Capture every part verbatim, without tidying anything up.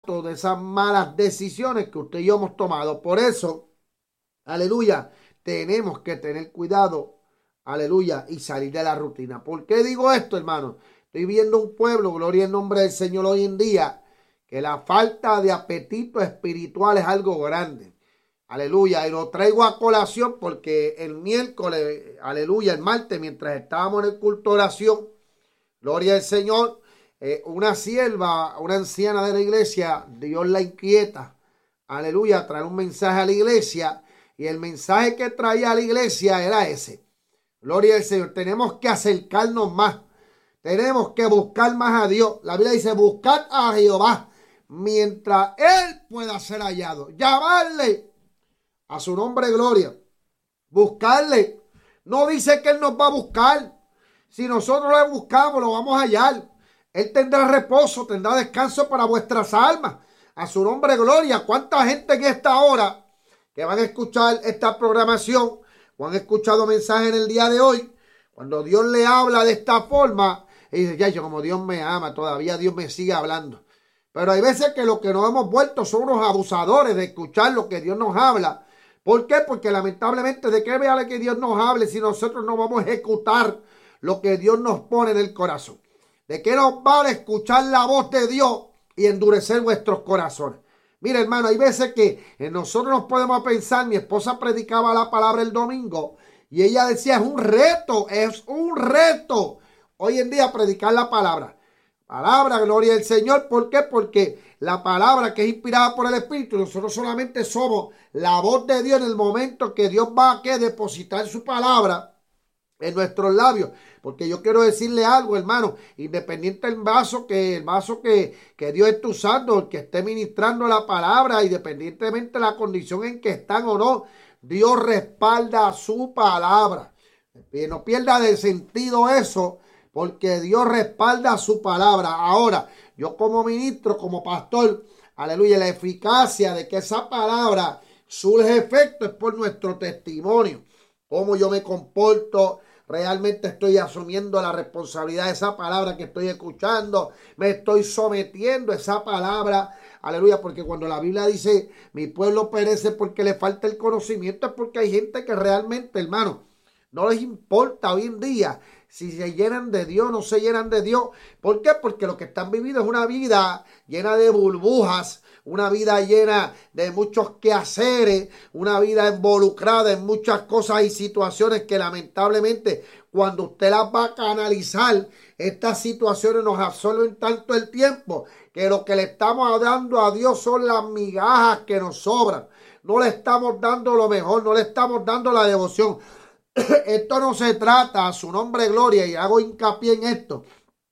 fruto de esas malas decisiones que usted y yo hemos tomado. Por eso, aleluya, tenemos que tener cuidado, aleluya, y salir de la rutina. ¿Por qué digo esto, hermano? Estoy viendo un pueblo, gloria en nombre del Señor, hoy en día, que la falta de apetito espiritual es algo grande. Aleluya, y lo traigo a colación porque el miércoles, aleluya, el martes, mientras estábamos en el culto de oración, gloria al Señor, eh, una sierva, una anciana de la iglesia, Dios la inquieta, aleluya, traer un mensaje a la iglesia, y el mensaje que traía a la iglesia era ese. Gloria al Señor, tenemos que acercarnos más, tenemos que buscar más a Dios. La Biblia dice, buscar a Jehová mientras Él pueda ser hallado, llamarle a su nombre, gloria, buscarle. No dice que Él nos va a buscar. Si nosotros le buscamos, lo vamos a hallar. Él tendrá reposo, tendrá descanso para vuestras almas. A su nombre, gloria. ¿Cuánta gente en esta hora que van a escuchar esta programación o han escuchado mensajes en el día de hoy, cuando Dios le habla de esta forma, y dice, ya, yo como Dios me ama, todavía Dios me sigue hablando? Pero hay veces que lo que nos hemos vuelto son unos abusadores de escuchar lo que Dios nos habla. ¿Por qué? Porque lamentablemente, ¿de qué vale que Dios nos hable si nosotros no vamos a ejecutar lo que Dios nos pone en el corazón? ¿De qué nos vale escuchar la voz de Dios y endurecer vuestros corazones? Mira, hermano, hay veces que nosotros nos podemos pensar. Mi esposa predicaba la palabra el domingo y ella decía, es un reto, es un reto hoy en día predicar la palabra. Palabra, gloria al Señor. ¿Por qué? Porque la palabra que es inspirada por el Espíritu, nosotros solamente somos la voz de Dios en el momento que Dios va a que depositar su palabra en nuestros labios. Porque yo quiero decirle algo, hermano, independiente del vaso que el vaso que, que Dios está usando, el que esté ministrando la palabra, independientemente de la condición en que están o no, Dios respalda su palabra. Y no pierda de sentido eso, porque Dios respalda su palabra. Ahora, yo como ministro, como pastor, aleluya, la eficacia de que esa palabra surge efecto es por nuestro testimonio. Cómo yo me comporto, realmente estoy asumiendo la responsabilidad de esa palabra que estoy escuchando, me estoy sometiendo a esa palabra, aleluya, porque cuando la Biblia dice, mi pueblo perece porque le falta el conocimiento, es porque hay gente que realmente, hermano, no les importa hoy en día si se llenan de Dios o no se llenan de Dios. ¿Por qué? Porque lo que están viviendo es una vida llena de burbujas, una vida llena de muchos quehaceres, una vida involucrada en muchas cosas y situaciones que lamentablemente cuando usted las va a canalizar, estas situaciones nos absorben tanto el tiempo que lo que le estamos dando a Dios son las migajas que nos sobran. No le estamos dando lo mejor, no le estamos dando la devoción. Esto no se trata, a su nombre gloria, y hago hincapié en esto,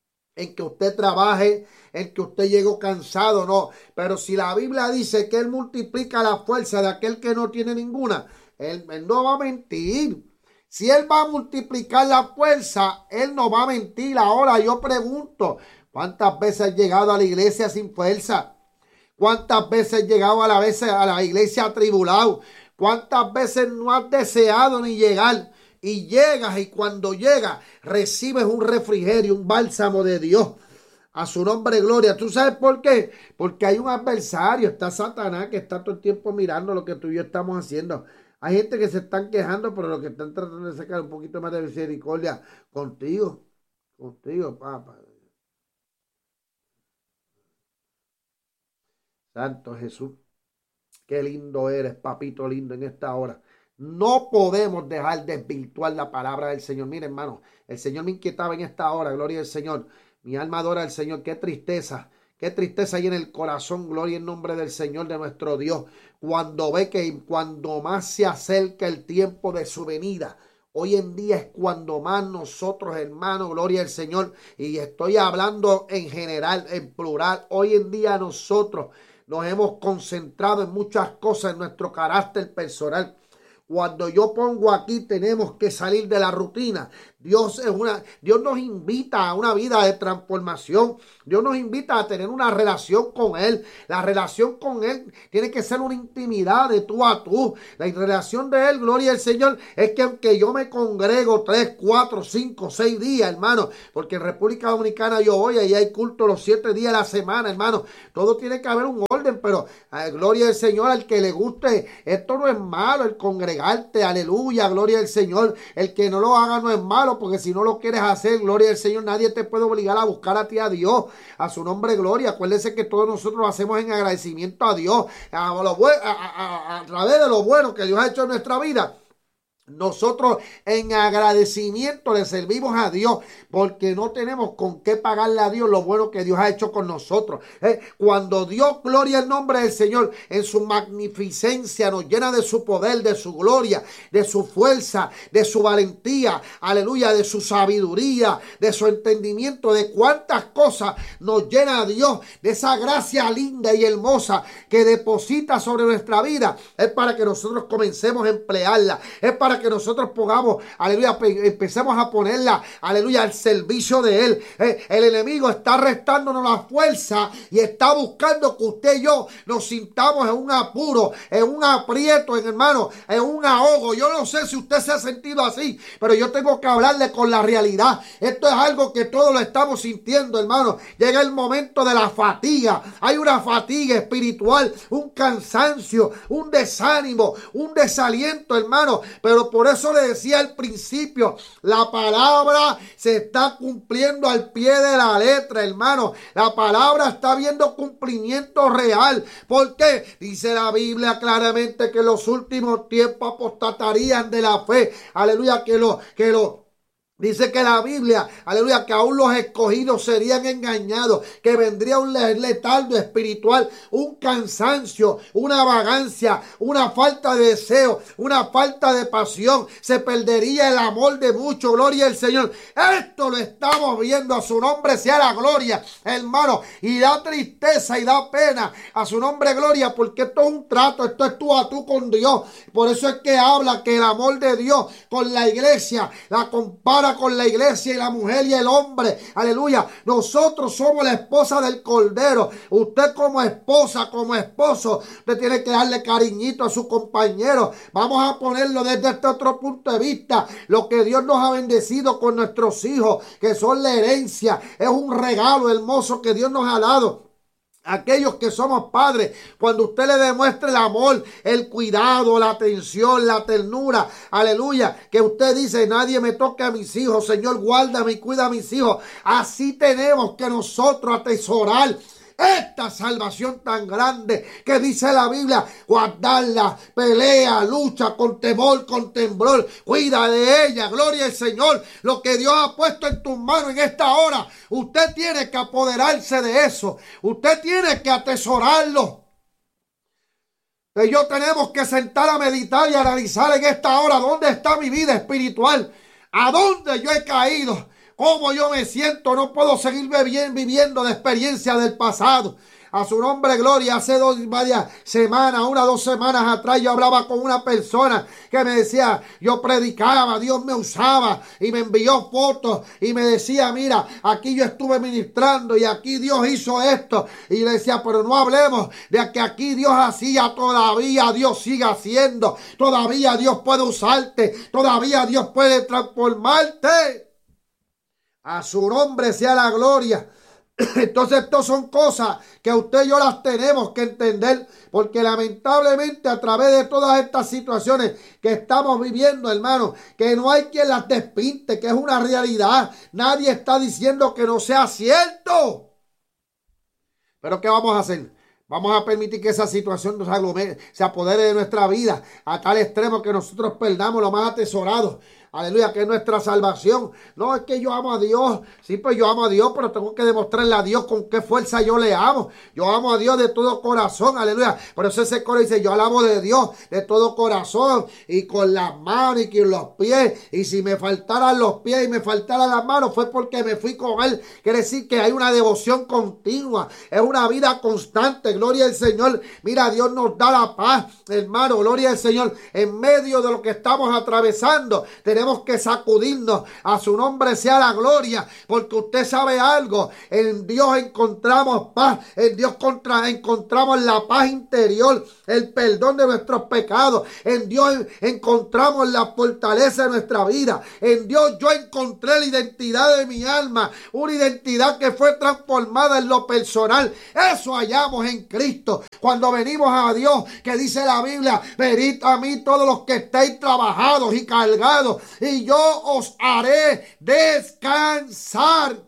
en que usted trabaje, en que usted llegó cansado, no. Pero si la Biblia dice que Él multiplica la fuerza de aquel que no tiene ninguna, Él, él no va a mentir. Si Él va a multiplicar la fuerza, Él no va a mentir. Ahora yo pregunto, ¿cuántas veces has llegado a la iglesia sin fuerza? ¿Cuántas veces has llegado a la, vez, a la iglesia atribulado? ¿Cuántas veces no has deseado ni llegar? Y llegas, y cuando llegas recibes un refrigerio, un bálsamo de Dios. A su nombre, gloria. ¿Tú sabes por qué? Porque hay un adversario, está Satanás, que está todo el tiempo mirando lo que tú y yo estamos haciendo. Hay gente que se están quejando, pero lo que están tratando de sacar un poquito más de misericordia contigo, contigo, papá. Santo Jesús. Qué lindo eres, papito lindo, en esta hora. No podemos dejar desvirtuar la palabra del Señor. Mire, hermano, el Señor me inquietaba en esta hora, gloria al Señor. Mi alma adora al Señor. Qué tristeza, qué tristeza hay en el corazón, gloria en nombre del Señor, de nuestro Dios. Cuando ve que cuando más se acerca el tiempo de su venida, hoy en día es cuando más nosotros, hermanos, gloria al Señor, y estoy hablando en general, en plural, hoy en día nosotros nos hemos concentrado en muchas cosas en nuestro carácter personal. Cuando yo pongo aquí, tenemos que salir de la rutina, Dios es una, Dios nos invita a una vida de transformación. Dios nos invita a tener una relación con Él. La relación con Él tiene que ser una intimidad de tú a tú. La relación de Él, gloria al Señor, es que aunque yo me congrego tres, cuatro, cinco, seis días, hermano, porque en República Dominicana yo voy, ahí hay culto los siete días de la semana, hermano. Todo tiene que haber un orden, pero eh, gloria al Señor, al que le guste, esto no es malo, el congregarte, aleluya, gloria al Señor. El que no lo haga no es malo, porque si no lo quieres hacer, gloria al Señor, nadie te puede obligar a buscar a ti a Dios, a su nombre, gloria. Acuérdense que todos nosotros lo hacemos en agradecimiento a Dios, a, lo a, a, a, a través de lo bueno que Dios ha hecho en nuestra vida. Nosotros en agradecimiento le servimos a Dios porque no tenemos con qué pagarle a Dios lo bueno que Dios ha hecho con nosotros. Eh, cuando Dios, gloria al nombre del Señor, en su magnificencia nos llena de su poder, de su gloria, de su fuerza, de su valentía, aleluya, de su sabiduría, de su entendimiento, de cuántas cosas nos llena Dios, de esa gracia linda y hermosa que deposita sobre nuestra vida. Es para que nosotros comencemos a emplearla, es para que nosotros pongamos, aleluya, empecemos a ponerla, aleluya, al servicio de Él. Eh, el enemigo está restándonos la fuerza y está buscando que usted y yo nos sintamos en un apuro, en un aprieto, en hermano, en un ahogo. Yo no sé si usted se ha sentido así, pero yo tengo que hablarle con la realidad. Esto es algo que todos lo estamos sintiendo, hermano. Llega el momento de la fatiga. Hay una fatiga espiritual, un cansancio, un desánimo, un desaliento, hermano. Pero por eso le decía al principio, la palabra se está cumpliendo al pie de la letra, hermano. La palabra está viendo cumplimiento real. ¿Por qué? Dice la Biblia claramente que en los últimos tiempos apostatarían de la fe. Aleluya, que lo, que lo dice que la Biblia, aleluya, que aún los escogidos serían engañados, que vendría un letargo espiritual, un cansancio, una vagancia, una falta de deseo, una falta de pasión, se perdería el amor de muchos, gloria al Señor. Esto lo estamos viendo, a su nombre sea la gloria, hermano, y da tristeza y da pena, a su nombre gloria, porque esto es un trato, esto es tú a tú con Dios. Por eso es que habla que el amor de Dios con la iglesia la compara con la iglesia y la mujer y el hombre, aleluya. Nosotros somos la esposa del Cordero. Usted como esposa, como esposo, usted tiene que darle cariñito a su compañero. Vamos a ponerlo desde este otro punto de vista. Lo que Dios nos ha bendecido con nuestros hijos, que son la herencia, es un regalo hermoso que Dios nos ha dado. Aquellos que somos padres, cuando usted le demuestre el amor, el cuidado, la atención, la ternura, aleluya, que usted dice, nadie me toque a mis hijos, Señor, guárdame y cuida a mis hijos. Así tenemos que nosotros atesorar esta salvación tan grande que dice la Biblia, guardarla, pelea, lucha con temor, con temblor, cuida de ella, gloria al Señor. Lo que Dios ha puesto en tus manos en esta hora, usted tiene que apoderarse de eso, usted tiene que atesorarlo. Y yo tenemos que sentar a meditar y analizar en esta hora dónde está mi vida espiritual, a dónde yo he caído, cómo yo me siento. No puedo seguir viviendo de experiencia del pasado. A su nombre, gloria. Hace dos, varias semanas, una o dos semanas atrás, yo hablaba con una persona que me decía, yo predicaba, Dios me usaba y me envió fotos y me decía, mira, aquí yo estuve ministrando y aquí Dios hizo esto. Y le decía, pero no hablemos de que aquí Dios hacía, todavía Dios sigue haciendo, todavía Dios puede usarte, todavía Dios puede transformarte. A su nombre sea la gloria. Entonces, estas son cosas que usted y yo las tenemos que entender, porque lamentablemente a través de todas estas situaciones que estamos viviendo, hermano, que no hay quien las despinte, que es una realidad. Nadie está diciendo que no sea cierto. Pero ¿qué vamos a hacer? Vamos a permitir que esa situación nos aglomere, se apodere de nuestra vida a tal extremo que nosotros perdamos lo más atesorado. Aleluya, que es nuestra salvación. No, es que yo amo a Dios. Sí, pues yo amo a Dios, pero tengo que demostrarle a Dios con qué fuerza yo le amo. Yo amo a Dios de todo corazón. Aleluya. Por eso ese coro dice, yo alabo de Dios de todo corazón y con las manos y con los pies. Y si me faltaran los pies y me faltaran las manos, fue porque me fui con Él. Quiere decir que hay una devoción continua. Es una vida constante. Gloria al Señor. Mira, Dios nos da la paz, hermano. Gloria al Señor. En medio de lo que estamos atravesando, tenemos tenemos que sacudirnos. A su nombre sea la gloria, porque usted sabe algo, en Dios encontramos paz, en Dios contra, encontramos la paz interior, el perdón de nuestros pecados, en Dios encontramos la fortaleza de nuestra vida, en Dios yo encontré la identidad de mi alma, una identidad que fue transformada en lo personal. Eso hallamos en Cristo cuando venimos a Dios, que dice la Biblia: venid a mí todos los que estéis trabajados y cargados, y yo os haré descansar.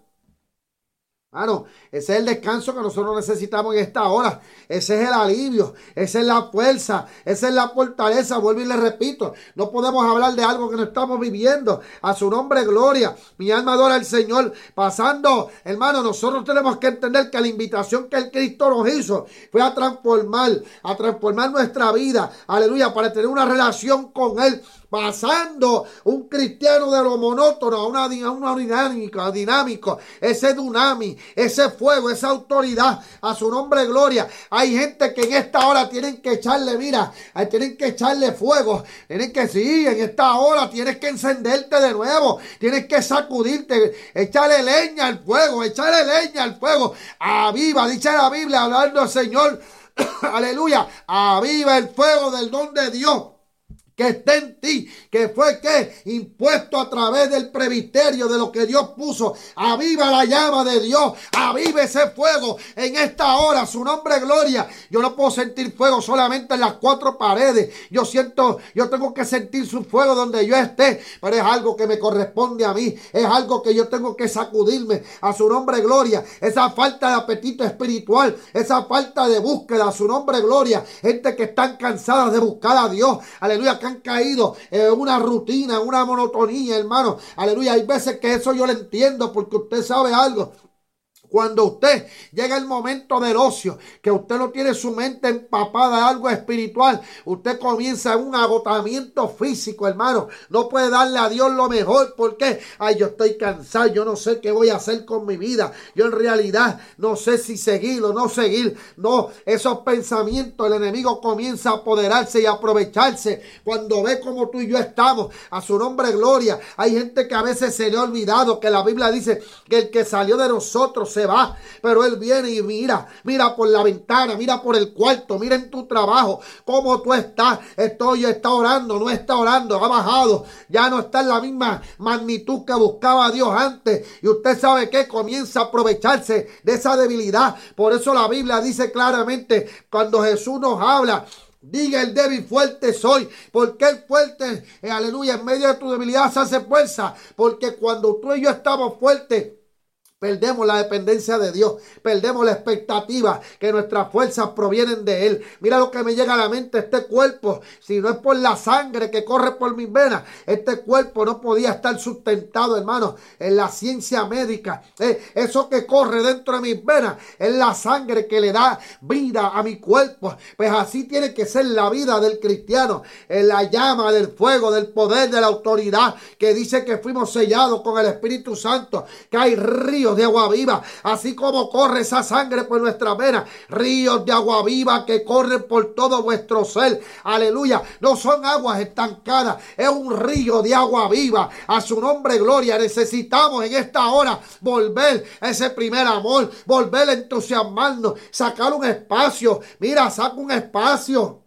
Hermano, ese es el descanso que nosotros necesitamos en esta hora. Ese es el alivio, esa es la fuerza, esa es la fortaleza. Vuelvo y le repito, no podemos hablar de algo que no estamos viviendo. A su nombre, gloria. Mi alma adora al Señor. Pasando, hermano, nosotros tenemos que entender que la invitación que el Cristo nos hizo fue a transformar, a transformar nuestra vida. Aleluya, para tener una relación con Él. Pasando un cristiano de lo monótono a una, a una dinámica, dinámico, ese dunami, ese fuego, esa autoridad. A su nombre, gloria. Hay gente que en esta hora tienen que echarle, mira, tienen que echarle fuego, tienen que, sí, en esta hora tienes que encenderte de nuevo, tienes que sacudirte, echarle leña al fuego, echarle leña al fuego. Aviva, dice la Biblia, hablando al Señor, aleluya, aviva el fuego del don de Dios que está en ti, que fue que impuesto a través del presbiterio de lo que Dios puso. Aviva la llama de Dios, aviva ese fuego en esta hora. Su nombre, gloria. Yo no puedo sentir fuego solamente en las cuatro paredes. Yo siento, yo tengo que sentir su fuego donde yo esté, pero es algo que me corresponde a mí, es algo que yo tengo que sacudirme. A su nombre, gloria. Esa falta de apetito espiritual, esa falta de búsqueda, a su nombre, gloria. Gente que están cansadas de buscar a Dios, aleluya, que han caído en una rutina, en una monotonía, hermano, aleluya. Hay veces que eso yo lo entiendo, porque usted sabe algo. Cuando usted llega el momento del ocio, que usted no tiene su mente empapada de algo espiritual, usted comienza un agotamiento físico, hermano. No puede darle a Dios lo mejor. ¿Por qué? Ay, yo estoy cansado, yo no sé qué voy a hacer con mi vida. Yo en realidad no sé si seguir o no seguir. No, esos pensamientos, el enemigo comienza a apoderarse y a aprovecharse cuando ve como tú y yo estamos. A su nombre, gloria. Hay gente que a veces se le ha olvidado que la Biblia dice que el que salió de nosotros se va, pero Él viene y mira, mira por la ventana, mira por el cuarto, mira en tu trabajo, cómo tú estás. Estoy, está orando, no está orando, ha bajado, ya no está en la misma magnitud que buscaba a Dios antes, y usted sabe que comienza a aprovecharse de esa debilidad. Por eso la Biblia dice claramente, cuando Jesús nos habla, diga el débil fuerte soy, porque el fuerte, eh, aleluya, en medio de tu debilidad se hace fuerza, porque cuando tú y yo estamos fuertes, perdemos la dependencia de Dios, perdemos la expectativa que nuestras fuerzas provienen de Él. Mira lo que me llega a la mente: este cuerpo, si no es por la sangre que corre por mis venas, este cuerpo no podía estar sustentado, hermano, en la ciencia médica. Eh, eso que corre dentro de mis venas es la sangre que le da vida a mi cuerpo. Pues así tiene que ser la vida del cristiano, en la llama del fuego, del poder, de la autoridad, que dice que fuimos sellados con el Espíritu Santo, que hay ríos de agua viva, así como corre esa sangre por nuestras venas, ríos de agua viva que corren por todo vuestro ser, aleluya. No son aguas estancadas, es un río de agua viva. A su nombre, gloria. Necesitamos en esta hora volver a ese primer amor, volver a entusiasmarnos, sacar un espacio. Mira, saca un espacio,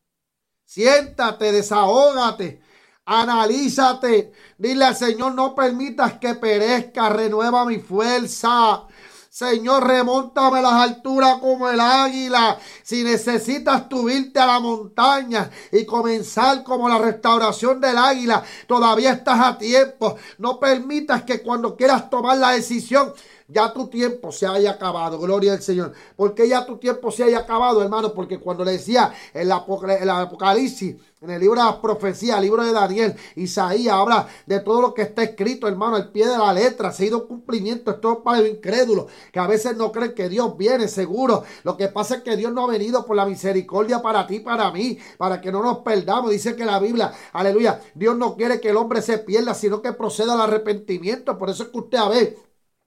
siéntate, desahógate, analízate, dile al Señor: no permitas que perezca, renueva mi fuerza. Señor, remóntame las alturas como el águila. Si necesitas subirte a la montaña y comenzar como la restauración del águila, todavía estás a tiempo. No permitas que cuando quieras tomar la decisión, ya tu tiempo se haya acabado. Gloria al Señor. ¿Por qué ya tu tiempo se haya acabado, hermano? Porque cuando le decía en la, en la Apocalipsis, en el libro de las profecías, el libro de Daniel, Isaías, habla de todo lo que está escrito, hermano, al pie de la letra. Se ha ido cumplimiento. Esto es para los incrédulos, que a veces no creen que Dios viene, seguro. Lo que pasa es que Dios no ha venido por la misericordia para ti, para mí, para que no nos perdamos. Dice que la Biblia, aleluya, Dios no quiere que el hombre se pierda, sino que proceda al arrepentimiento. Por eso es que usted a ver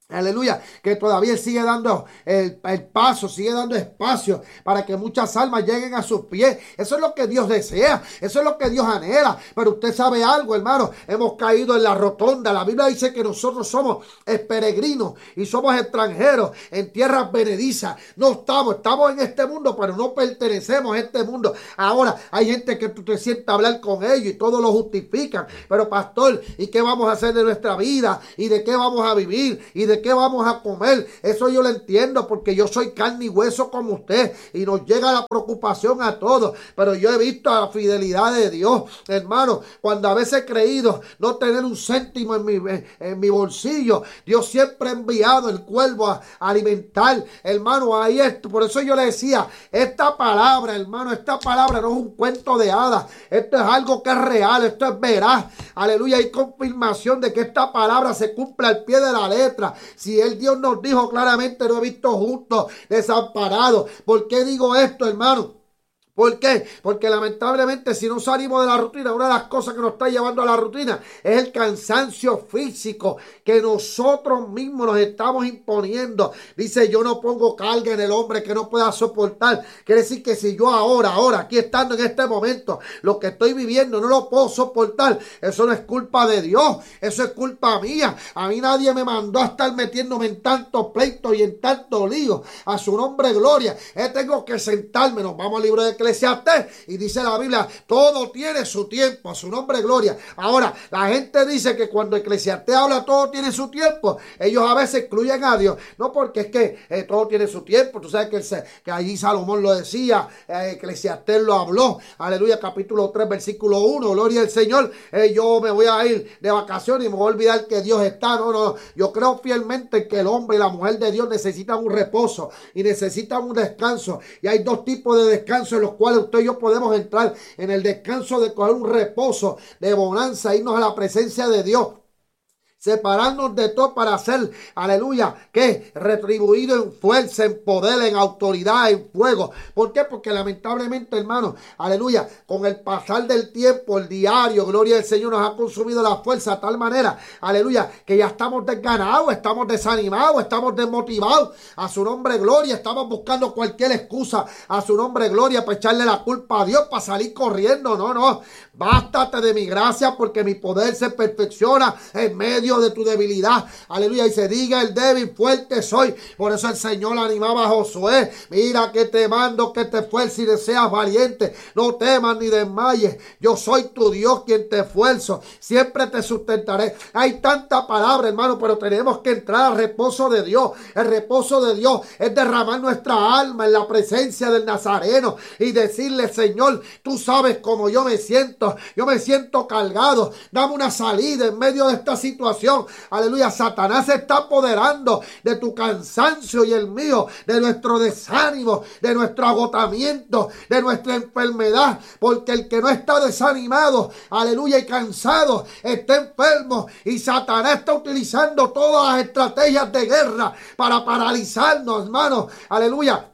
Aleluya, que todavía Él sigue dando el, el paso, sigue dando espacio para que muchas almas lleguen a sus pies. Eso es lo que Dios desea, eso es lo que Dios anhela. Pero usted sabe algo, hermano, hemos caído en la rotonda. La Biblia dice que nosotros somos peregrinos y somos extranjeros en tierras benedizas. No estamos, estamos en este mundo, pero no pertenecemos a este mundo. Ahora hay gente que tú te sientas a hablar con ellos y todos lo justifican. Pero pastor, ¿y qué vamos a hacer de nuestra vida? ¿Y de qué vamos a vivir? ¿Y de qué vamos a comer? Eso yo lo entiendo, porque yo soy carne y hueso como usted y nos llega la preocupación a todos. Pero yo he visto la fidelidad de Dios, hermano, cuando a veces he creído no tener un céntimo en mi, en, en mi bolsillo. Dios siempre ha enviado el cuervo a, a alimentar, hermano. Ahí esto, por eso yo le decía, esta palabra, hermano, esta palabra no es un cuento de hadas. Esto es algo que es real, esto es veraz. Aleluya, hay confirmación de que esta palabra se cumple al pie de la letra. Si el Dios nos dijo claramente, no he visto justos desamparados. ¿Por qué digo esto, hermano? ¿Por qué? Porque lamentablemente si no salimos de la rutina, una de las cosas que nos está llevando a la rutina es el cansancio físico que nosotros mismos nos estamos imponiendo. Dice, yo no pongo carga en el hombre que no pueda soportar. Quiere decir que si yo ahora, ahora, aquí estando en este momento, lo que estoy viviendo no lo puedo soportar, eso no es culpa de Dios, eso es culpa mía. A mí nadie me mandó a estar metiéndome en tantos pleitos y en tantos líos. A su nombre, gloria. Eh, tengo que sentarme, nos vamos al libro de Eclesiastés y dice la Biblia, todo tiene su tiempo, a su nombre, gloria. Ahora, la gente dice que cuando Eclesiastés habla, todo tiene su tiempo. Ellos a veces excluyen a Dios, no, porque es que eh, todo tiene su tiempo. Tú sabes que, el, que allí Salomón lo decía, eh, Eclesiastés lo habló, aleluya, capítulo tres, versículo uno, gloria al Señor. Eh, yo me voy a ir de vacaciones y me voy a olvidar que Dios está. No, no, yo creo fielmente que el hombre y la mujer de Dios necesitan un reposo y necesitan un descanso. Y hay dos tipos de descanso en los cuales usted y yo podemos entrar: en el descanso de coger un reposo de bonanza, irnos a la presencia de Dios, separarnos de todo para ser, aleluya, que retribuido en fuerza, en poder, en autoridad, en fuego. ¿Por qué? Porque lamentablemente, hermano, aleluya, con el pasar del tiempo, el diario, gloria al Señor, nos ha consumido la fuerza de tal manera, aleluya, que ya estamos desganados, estamos desanimados, estamos desmotivados. A su nombre, gloria, estamos buscando cualquier excusa, a su nombre, gloria, para echarle la culpa a Dios, para salir corriendo. No, no, bástate de mi gracia, porque mi poder se perfecciona en medio de tu debilidad. Aleluya. Y se diga el débil, fuerte soy. Por eso el Señor animaba a Josué: mira que te mando que te esfuerces y deseas valiente. No temas ni desmayes. Yo soy tu Dios quien te esfuerzo. Siempre te sustentaré. Hay tanta palabra, hermano, pero tenemos que entrar al reposo de Dios. El reposo de Dios es derramar nuestra alma en la presencia del Nazareno y decirle: Señor, tú sabes cómo yo me siento. Yo me siento cargado. Dame una salida en medio de esta situación. Aleluya. Satanás se está apoderando de tu cansancio y el mío, de nuestro desánimo, de nuestro agotamiento, de nuestra enfermedad, porque el que no está desanimado, aleluya, y cansado, está enfermo, y Satanás está utilizando todas las estrategias de guerra para paralizarnos, hermano. Aleluya.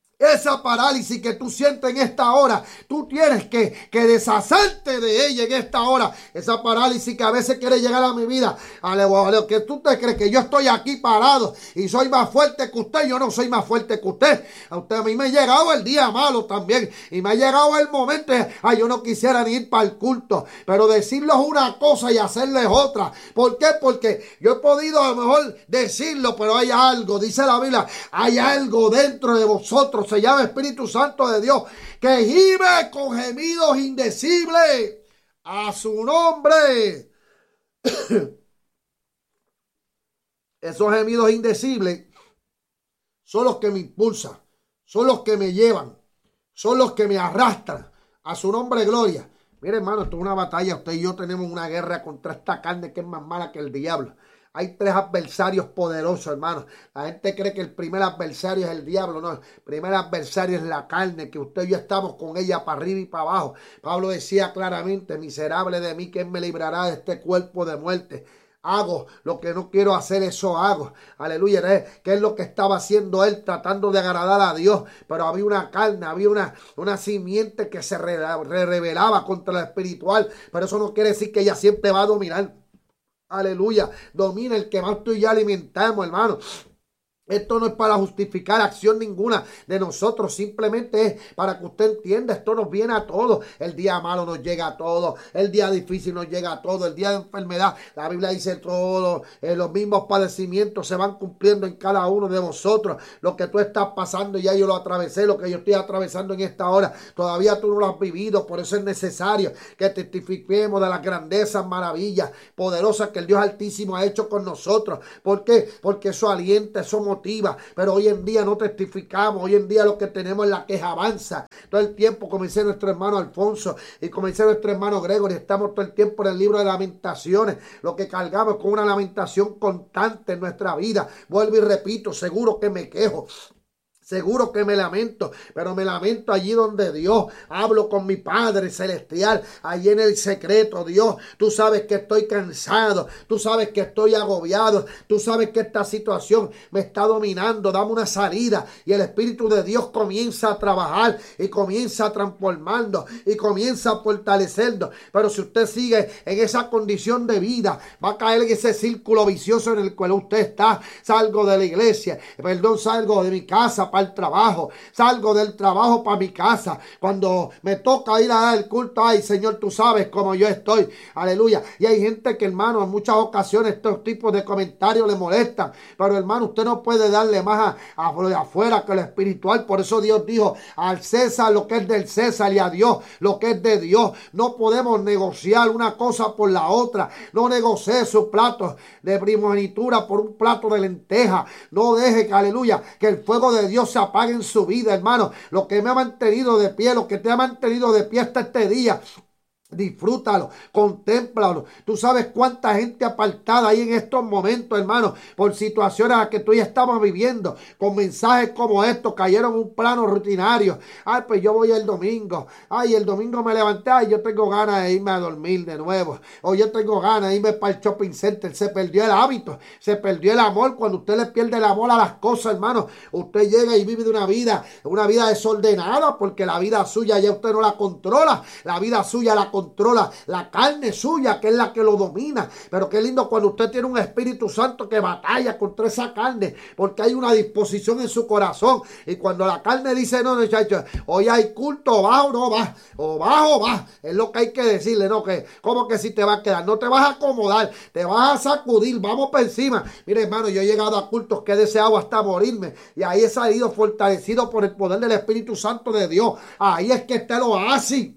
Esa parálisis que tú sientes en esta hora, tú tienes que, que deshacerte de ella en esta hora. Esa parálisis que a veces quiere llegar a mi vida. Aleluya, que tú te crees que yo estoy aquí parado y soy más fuerte que usted. Yo no soy más fuerte que usted. A usted, a mí me ha llegado el día malo también. Y me ha llegado el momento de, ay, yo no quisiera ni ir para el culto. Pero decirles una cosa y hacerles otra. ¿Por qué? Porque yo he podido a lo mejor decirlo, pero hay algo, dice la Biblia, hay algo dentro de vosotros. Se llama Espíritu Santo de Dios, que gime con gemidos indecibles a su nombre. Esos gemidos indecibles son los que me impulsan, son los que me llevan, son los que me arrastran. A su nombre, gloria. Mire, hermano, esto es una batalla. Usted y yo tenemos una guerra contra esta carne que es más mala que el diablo. Hay tres adversarios poderosos, hermano. La gente cree que el primer adversario es el diablo. No, el primer adversario es la carne, que usted y yo estamos con ella para arriba y para abajo. Pablo decía claramente: miserable de mí, ¿quién me librará de este cuerpo de muerte? Hago lo que no quiero hacer, eso hago. Aleluya. ¿Qué es lo que estaba haciendo él? Tratando de agradar a Dios. Pero había una carne, había una, una simiente que se rebelaba contra lo espiritual. Pero eso no quiere decir que ella siempre va a dominar. Aleluya. Domina el que más tú y yo alimentamos, hermano. Esto no es para justificar acción ninguna de nosotros, simplemente es para que usted entienda, esto nos viene a todos. El día malo nos llega a todos, el día difícil nos llega a todos, el día de enfermedad, la Biblia dice todo, eh, los mismos padecimientos se van cumpliendo en cada uno de vosotros. Lo que tú estás pasando, ya yo lo atravesé, lo que yo estoy atravesando en esta hora, todavía tú no lo has vivido, por eso es necesario que testifiquemos de las grandezas, maravillas poderosas que el Dios Altísimo ha hecho con nosotros. ¿Por qué? Porque eso alienta, eso motiva. Pero hoy en día no testificamos, hoy en día lo que tenemos es la queja avanza. Todo el tiempo, como dice nuestro hermano Alfonso y como dice nuestro hermano Gregory, estamos todo el tiempo en el libro de Lamentaciones, lo que cargamos con una lamentación constante en nuestra vida. Vuelvo y repito, seguro que me quejo. Seguro que me lamento, pero me lamento allí donde Dios, hablo con mi Padre Celestial, allí en el secreto. Dios, tú sabes que estoy cansado, tú sabes que estoy agobiado, tú sabes que esta situación me está dominando, dame una salida. Y el Espíritu de Dios comienza a trabajar y comienza a transformarnos y comienza a fortalecernos. Pero si usted sigue en esa condición de vida, va a caer en ese círculo vicioso en el cual usted está. Salgo de la iglesia, perdón, salgo de mi casa para el trabajo, salgo del trabajo para mi casa, cuando me toca ir a dar el culto, ay Señor, tú sabes cómo yo estoy, aleluya. Y hay gente que, hermano, en muchas ocasiones estos tipos de comentarios le molestan, pero hermano, usted no puede darle más a, a lo de afuera que lo espiritual. Por eso Dios dijo, al César lo que es del César y a Dios lo que es de Dios. No podemos negociar una cosa por la otra. No negocie su plato de primogenitura por un plato de lenteja. No deje que, aleluya, que el fuego de Dios se apague en su vida, hermano. Lo que me ha mantenido de pie, lo que te ha mantenido de pie hasta este día, disfrútalo, contémplalo. Tú sabes cuánta gente apartada hay en estos momentos, hermano, por situaciones a las que tú ya estamos viviendo, con mensajes como estos, cayeron en un plano rutinario. Ay, pues yo voy el domingo, ay, el domingo me levanté, ay, yo tengo ganas de irme a dormir de nuevo, o yo tengo ganas de irme para el shopping center. Se perdió el hábito, se perdió el amor. Cuando usted le pierde el amor a las cosas, hermano, usted llega y vive de una vida, una vida desordenada, porque la vida suya ya usted no la controla, la vida suya la controla controla la carne suya, que es la que lo domina. Pero qué lindo cuando usted tiene un Espíritu Santo que batalla contra esa carne, porque hay una disposición en su corazón. Y cuando la carne dice, no, muchachos, hoy hay culto, va o no va, o va o va, es lo que hay que decirle. No, que como que si te va a quedar, no te vas a acomodar, te vas a sacudir, vamos por encima. Mire, hermano, yo he llegado a cultos que he deseado hasta morirme, y ahí he salido fortalecido por el poder del Espíritu Santo de Dios. Ahí es que usted lo hace.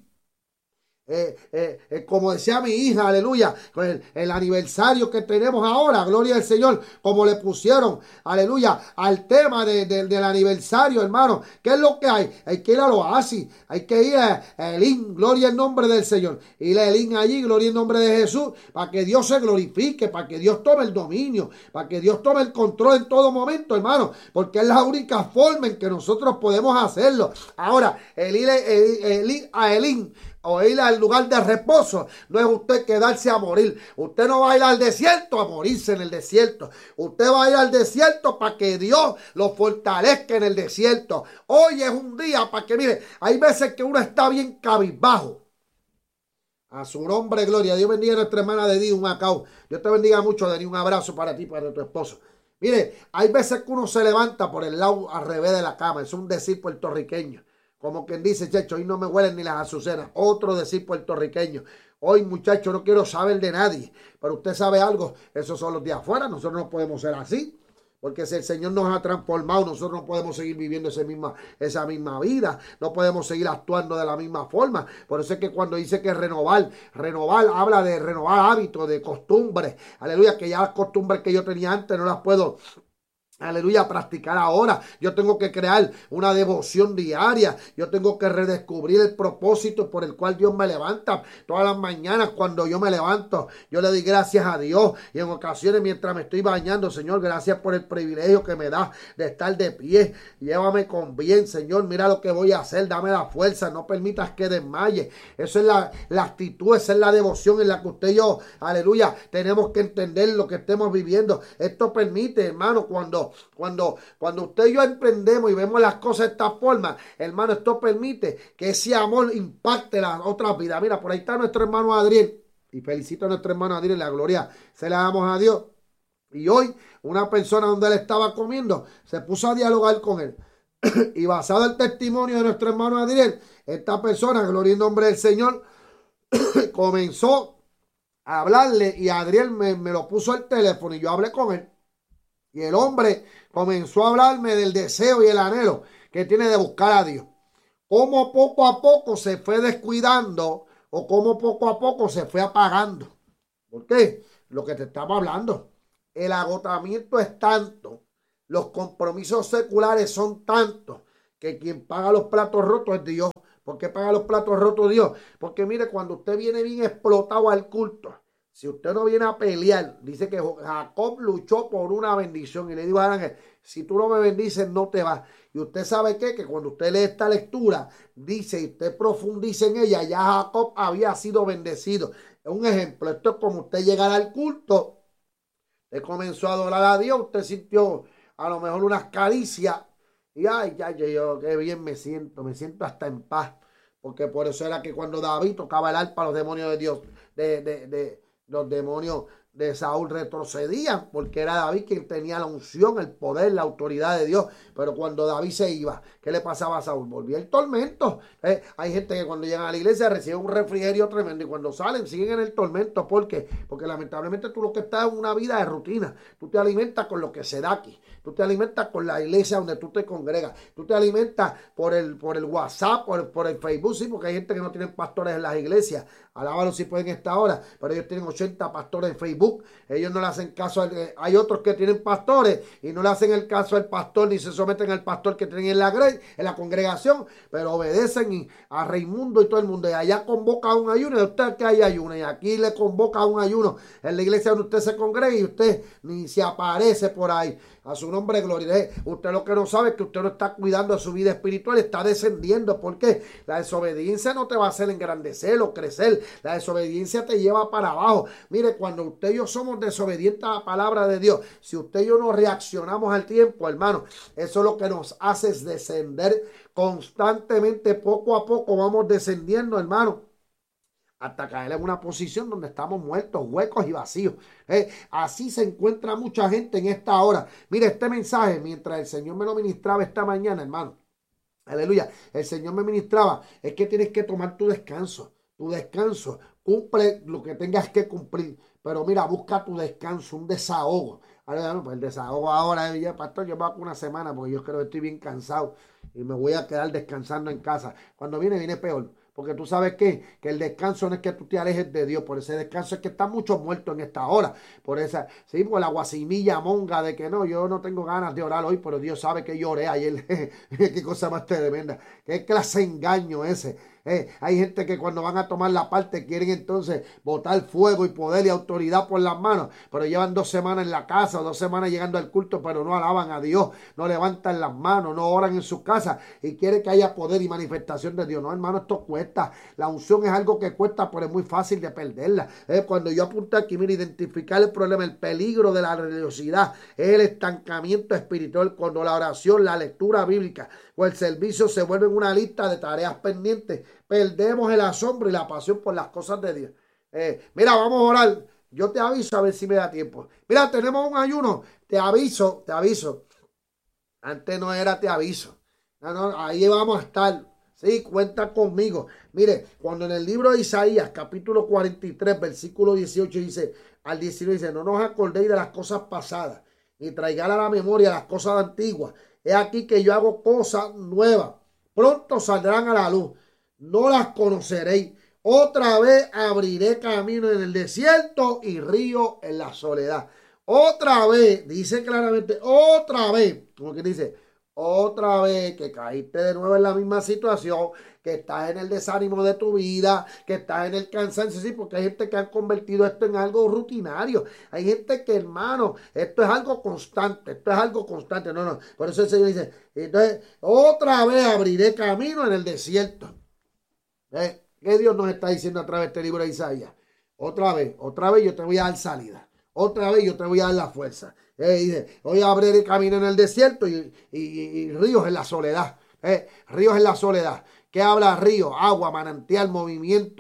Eh, eh, eh, como decía mi hija, aleluya, el, el aniversario que tenemos ahora, gloria al Señor, como le pusieron, aleluya, al tema de, de, del aniversario, hermano. ¿Qué es lo que hay? Hay que ir a los oasis, hay que ir a Elín, gloria al nombre del Señor, ir a Elín allí, gloria al nombre de Jesús, para que Dios se glorifique, para que Dios tome el dominio, para que Dios tome el control en todo momento, hermano, porque es la única forma en que nosotros podemos hacerlo. Ahora, el ir, el, el ir a Elín o ir al lugar de reposo, no es usted quedarse a morir. Usted no va a ir al desierto a morirse en el desierto. Usted va a ir al desierto para que Dios lo fortalezca en el desierto. Hoy es un día para que, mire, hay veces que uno está bien cabizbajo. A su nombre, gloria. Dios bendiga a nuestra hermana de Dios, un Macao. Dios te bendiga mucho, Denis. Un abrazo para ti, para tu esposo. Mire, hay veces que uno se levanta por el lado al revés de la cama. Es un decir puertorriqueño. Como quien dice, checho, hoy no me huelen ni las azucenas. Otro decir puertorriqueño. Hoy, muchachos, no quiero saber de nadie. Pero usted sabe algo, esos son los de afuera. Nosotros no podemos ser así. Porque si el Señor nos ha transformado, nosotros no podemos seguir viviendo ese misma, esa misma vida. No podemos seguir actuando de la misma forma. Por eso es que cuando dice que renovar, renovar, habla de renovar hábitos, de costumbres. Aleluya, que ya las costumbres que yo tenía antes no las puedo, aleluya, practicar ahora. Yo tengo que crear una devoción diaria. Yo tengo que redescubrir el propósito por el cual Dios me levanta. Todas las mañanas cuando yo me levanto, yo le doy gracias a Dios. Y en ocasiones mientras me estoy bañando, Señor, gracias por el privilegio que me da de estar de pie. Llévame con bien, Señor. Mira lo que voy a hacer. Dame la fuerza. No permitas que desmaye. Eso es la, la actitud, esa es la devoción en la que usted y yo, aleluya, tenemos que entender lo que estemos viviendo. Esto permite, hermano, cuando Cuando, cuando usted y yo emprendemos y vemos las cosas de esta forma, hermano, esto permite que ese amor impacte las otras vidas. Mira, por ahí está nuestro hermano Adriel. Y felicito a nuestro hermano Adriel, la gloria se la damos a Dios. Y hoy una persona donde él estaba comiendo se puso a dialogar con él. Y basado en el testimonio de nuestro hermano Adriel, esta persona, gloria en nombre del Señor, comenzó a hablarle y Adriel me, me lo puso al teléfono y yo hablé con él. Y el hombre comenzó a hablarme del deseo y el anhelo que tiene de buscar a Dios. Cómo poco a poco se fue descuidando o cómo poco a poco se fue apagando. ¿Por qué? Lo que te estaba hablando. El agotamiento es tanto, los compromisos seculares son tantos, que quien paga los platos rotos es Dios. ¿Por qué paga los platos rotos Dios? Porque mire, cuando usted viene bien explotado al culto, si usted no viene a pelear, dice que Jacob luchó por una bendición y le dijo a Ángel, si tú no me bendices no te vas. Y usted sabe qué, que cuando usted lee esta lectura, dice y usted profundiza en ella, ya Jacob había sido bendecido. Es un ejemplo, esto es como usted llegar al culto, usted comenzó a adorar a Dios, usted sintió a lo mejor unas caricias y ay, ya, yo, yo, qué bien me siento, me siento hasta en paz. Porque por eso era que cuando David tocaba el arpa, los demonios de Dios, de, de, de los demonios de Saúl retrocedían, porque era David quien tenía la unción, el poder, la autoridad de Dios. Pero cuando David se iba, ¿qué le pasaba a Saúl? Volvía el tormento. ¿Eh? Hay gente que cuando llegan a la iglesia reciben un refrigerio tremendo y cuando salen siguen en el tormento. ¿Por qué? Porque lamentablemente tú lo que estás es una vida de rutina. Tú te alimentas con lo que se da aquí. Tú te alimentas con la iglesia donde tú te congregas. Tú te alimentas por el, por el WhatsApp, por el, por el Facebook, sí, porque hay gente que no tienen pastores en las iglesias. Alábalo si pueden esta hora, pero ellos tienen ochenta pastores en Facebook. Ellos no le hacen caso. Al, hay otros que tienen pastores y no le hacen el caso al pastor ni se someten al pastor que tienen en la, en la congregación, pero obedecen a Raimundo y todo el mundo. Y allá convoca un ayuno y usted que hay ayuno. Y aquí le convoca un ayuno en la iglesia donde usted se congrega y usted ni se aparece por ahí. A su nombre, gloria. Usted lo que no sabe es que usted no está cuidando de su vida espiritual, está descendiendo. ¿Por qué? La desobediencia no te va a hacer engrandecer o crecer. La desobediencia te lleva para abajo. Mire, cuando usted y yo somos desobedientes a la palabra de Dios, si usted y yo no reaccionamos al tiempo, hermano, eso es lo que nos hace es descender constantemente. Poco a poco vamos descendiendo, hermano, hasta caer en una posición donde estamos muertos, huecos y vacíos. Eh, así se encuentra mucha gente en esta hora. Mire, este mensaje, mientras el Señor me lo ministraba esta mañana, hermano, aleluya, el Señor me ministraba, es que tienes que tomar tu descanso, tu descanso, cumple lo que tengas que cumplir, pero mira, busca tu descanso, un desahogo. Ahora, pues el desahogo ahora, ya, pastor, yo voy una semana porque yo creo que estoy bien cansado y me voy a quedar descansando en casa. Cuando viene, viene peor. Porque tú sabes qué, que el descanso no es que tú te alejes de Dios, por ese descanso es que están muchos muertos en esta hora, por esa, sí, por la guasimilla monga de que no, yo no tengo ganas de orar hoy, pero Dios sabe que yo oré ayer. Qué cosa más tremenda, qué clase de engaño ese. Eh, hay gente que cuando van a tomar la parte quieren entonces botar fuego y poder y autoridad por las manos, pero llevan dos semanas en la casa o dos semanas llegando al culto, pero no alaban a Dios, no levantan las manos, no oran en sus casas y quieren que haya poder y manifestación de Dios. No, hermano, esto cuesta. La unción es algo que cuesta, pero es muy fácil de perderla. Eh, cuando yo apunté aquí, mira, identificar el problema, el peligro de la religiosidad, es el estancamiento espiritual, cuando la oración, la lectura bíblica o el servicio se vuelven una lista de tareas pendientes, perdemos el asombro y la pasión por las cosas de Dios. Eh, mira, vamos a orar. Yo te aviso a ver si me da tiempo. Mira, tenemos un ayuno. Te aviso, te aviso. Antes no era te aviso. No, no, ahí vamos a estar. Sí, cuenta conmigo. Mire, cuando en el libro de Isaías, capítulo cuarenta y tres, versículo dieciocho, dice, al diecinueve, dice, no nos acordéis de las cosas pasadas, ni traigáis a la memoria las cosas antiguas. He aquí que yo hago cosas nuevas. Pronto saldrán a la luz. No las conoceréis. Otra vez abriré camino en el desierto y río en la soledad. Otra vez, dice claramente, otra vez, como que dice, otra vez que caíste de nuevo en la misma situación, que estás en el desánimo de tu vida, que estás en el cansancio, sí, porque hay gente que ha convertido esto en algo rutinario. Hay gente que, hermano, esto es algo constante, esto es algo constante. No, no, por eso el Señor dice, entonces, otra vez abriré camino en el desierto. ¿Eh? ¿Qué Dios nos está diciendo a través de este libro de Isaías? Otra vez, otra vez yo te voy a dar salida. Otra vez yo te voy a dar la fuerza. Eh, dice, voy a abrir camino en el desierto y, y, y ríos en la soledad. Eh, ríos en la soledad. ¿Qué habla río? Agua, manantial, movimiento.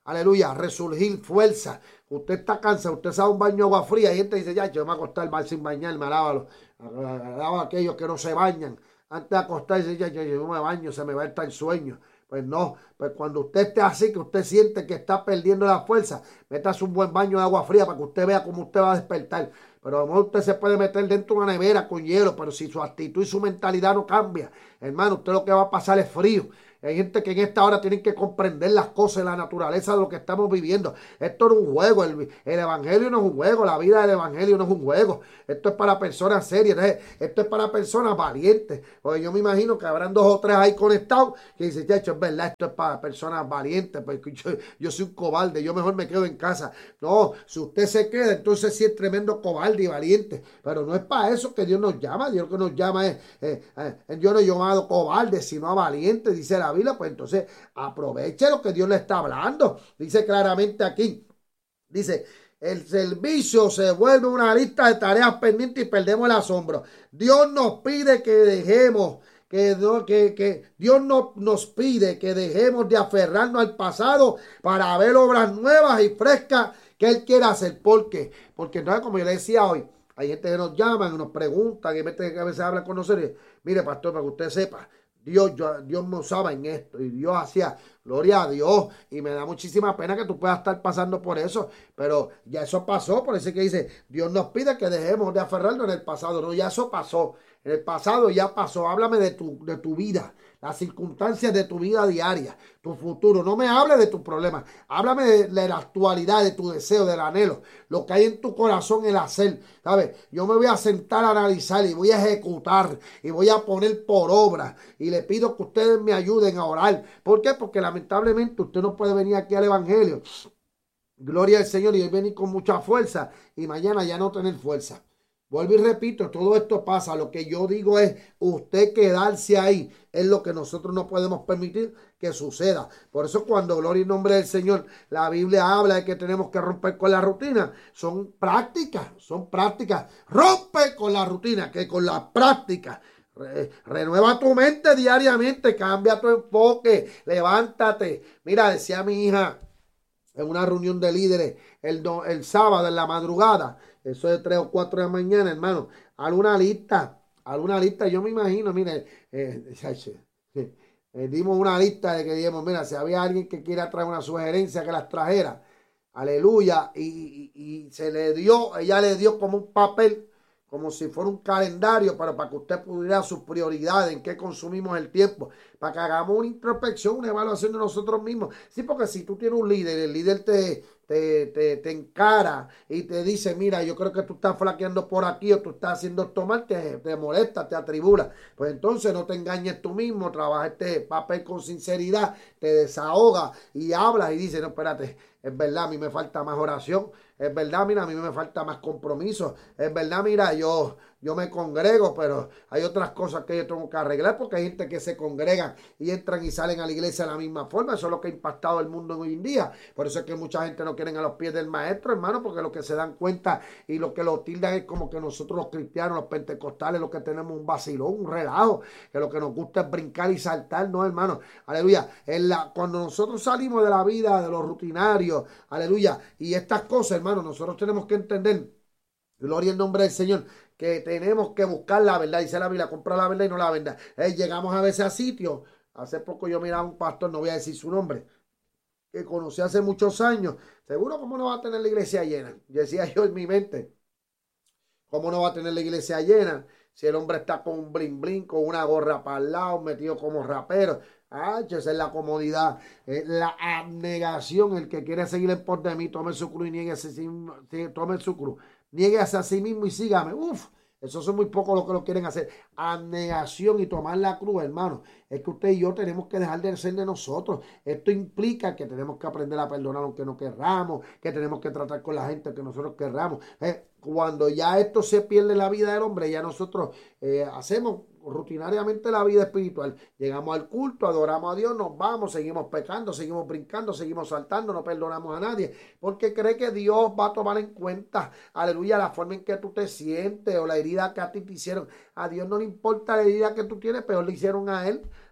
aleluya, resurgir, fuerza. Usted está cansado, usted sabe un baño de agua fría y gente dice, ya, yo me voy a acostar mal sin bañarme, alábalo. Alaba a aquellos que no se bañan. Antes de acostarse, ya, ya, yo me baño, se me va a estar el sueño. Pues no, pues cuando usted esté así, que usted siente que está perdiendo la fuerza, métase un buen baño de agua fría para que usted vea cómo usted va a despertar. Pero a lo mejor usted se puede meter dentro de una nevera con hielo, pero si su actitud y su mentalidad no cambia, hermano, usted lo que va a pasar es frío. Hay gente que en esta hora tienen que comprender las cosas, la naturaleza de lo que estamos viviendo. Esto no es un juego, el, el evangelio no es un juego, la vida del evangelio no es un juego. Esto es para personas serias, esto es para personas valientes. Porque yo me imagino que habrán dos o tres ahí conectados que dicen, ya, es verdad, esto es para personas valientes, porque yo, yo soy un cobarde, yo mejor me quedo en casa. No, si usted se queda, entonces sí es tremendo cobarde y valiente. Pero no es para eso que Dios nos llama. Dios que nos llama es, eh, eh, Dios no ha llamado cobarde, sino a valiente, dice la Biblia. Pues entonces aproveche lo que Dios le está hablando. Dice claramente aquí, dice, el servicio se vuelve una lista de tareas pendientes y perdemos el asombro. Dios nos pide que dejemos, que, que, que Dios no, nos pide que dejemos de aferrarnos al pasado para ver obras nuevas y frescas que Él quiere hacer. ¿Por qué? Porque entonces, como yo le decía hoy, hay gente que nos llaman y nos preguntan, y a veces hablan con nosotros. Mire, pastor, para que usted sepa, Dios, yo, Dios me usaba en esto y Dios hacía, gloria a Dios, y me da muchísima pena que tú puedas estar pasando por eso, pero ya eso pasó. Por eso es que dice, Dios nos pide que dejemos de aferrarnos en el pasado. No, ya eso pasó, en el pasado ya pasó. Háblame de tu, de tu vida, las circunstancias de tu vida diaria, tu futuro. No me hable de tus problemas, háblame de, de la actualidad, de tu deseo, del anhelo, lo que hay en tu corazón, el hacer, ¿sabes? Yo me voy a sentar a analizar y voy a ejecutar y voy a poner por obra, y le pido que ustedes me ayuden a orar. ¿Por qué? Porque lamentablemente usted no puede venir aquí al evangelio, gloria al Señor, y hoy venir con mucha fuerza y mañana ya no tener fuerza. Vuelvo y repito, todo esto pasa. Lo que yo digo es, usted quedarse ahí es lo que nosotros no podemos permitir que suceda. Por eso cuando, gloria y nombre del Señor, la Biblia habla de que tenemos que romper con la rutina, son prácticas, son prácticas. Rompe con la rutina, que con la práctica. Re, renueva tu mente diariamente, cambia tu enfoque, levántate. Mira, decía mi hija en una reunión de líderes el, el sábado en la madrugada, eso de tres o cuatro de la mañana, hermano, alguna lista, alguna lista, yo me imagino, mire, eh, eh, eh, dimos una lista de que dijimos, mira, si había alguien que quiera traer una sugerencia, que las trajera, aleluya, y, y, y se le dio, ella le dio como un papel, como si fuera un calendario, para, para que usted pudiera sus prioridades, en qué consumimos el tiempo, para que hagamos una introspección, una evaluación de nosotros mismos. Sí, porque si tú tienes un líder, el líder te, te, te, te encara y te dice, mira, yo creo que tú estás flaqueando por aquí o tú estás haciendo esto mal, te, te molesta, te atribula. Pues entonces no te engañes tú mismo, trabaja este papel con sinceridad, te desahoga y hablas y dices, no, espérate, es verdad, a mí me falta más oración. Es verdad, mira, a mí me falta más compromiso. Es verdad, mira, yo, yo me congrego, pero hay otras cosas que yo tengo que arreglar, porque hay gente que se congregan y entran y salen a la iglesia de la misma forma. Eso es lo que ha impactado el mundo hoy en día. Por eso es que mucha gente no quiere a los pies del maestro, hermano, porque lo que se dan cuenta y lo que lo tildan es como que nosotros los cristianos, los pentecostales, lo que tenemos un vacilón, un relajo, que lo que nos gusta es brincar y saltar. No, hermano, aleluya. En la, cuando nosotros salimos de la vida, de los rutinarios, aleluya, y estas cosas, hermano, nosotros tenemos que entender, gloria al nombre del Señor, que tenemos que buscar la verdad. Dice la Biblia, comprar la verdad y no la verdad. Eh, llegamos a veces a sitios. Hace poco yo miraba a un pastor, no voy a decir su nombre, que conocí hace muchos años. Seguro, ¿cómo no va a tener la iglesia llena? Yo decía yo en mi mente, ¿cómo no va a tener la iglesia llena? Si el hombre está con un blin blin, con una gorra para el lado, metido como rapero. Ah, esa es la comodidad, eh, la abnegación. El que quiere seguir en pos de mí, tome su cruz y niegue a sí, tome su cruz, niegue a sí mismo y sígame. Uf, esos son muy pocos los que lo quieren hacer. Abnegación y tomar la cruz, hermano. Es que usted y yo tenemos que dejar de ser de nosotros. Esto implica que tenemos que aprender a perdonar aunque no querramos, que tenemos que tratar con la gente que nosotros querramos. Eh, cuando ya esto se pierde en la vida del hombre, ya nosotros eh, hacemos rutinariamente la vida espiritual. Llegamos al culto, adoramos a Dios, nos vamos, seguimos pecando, seguimos brincando, seguimos saltando, no perdonamos a nadie, porque cree que Dios va a tomar en cuenta, aleluya, la forma en que tú te sientes o la herida que a ti te hicieron. A Dios no le importa la herida que tú tienes, pero le hicieron a él.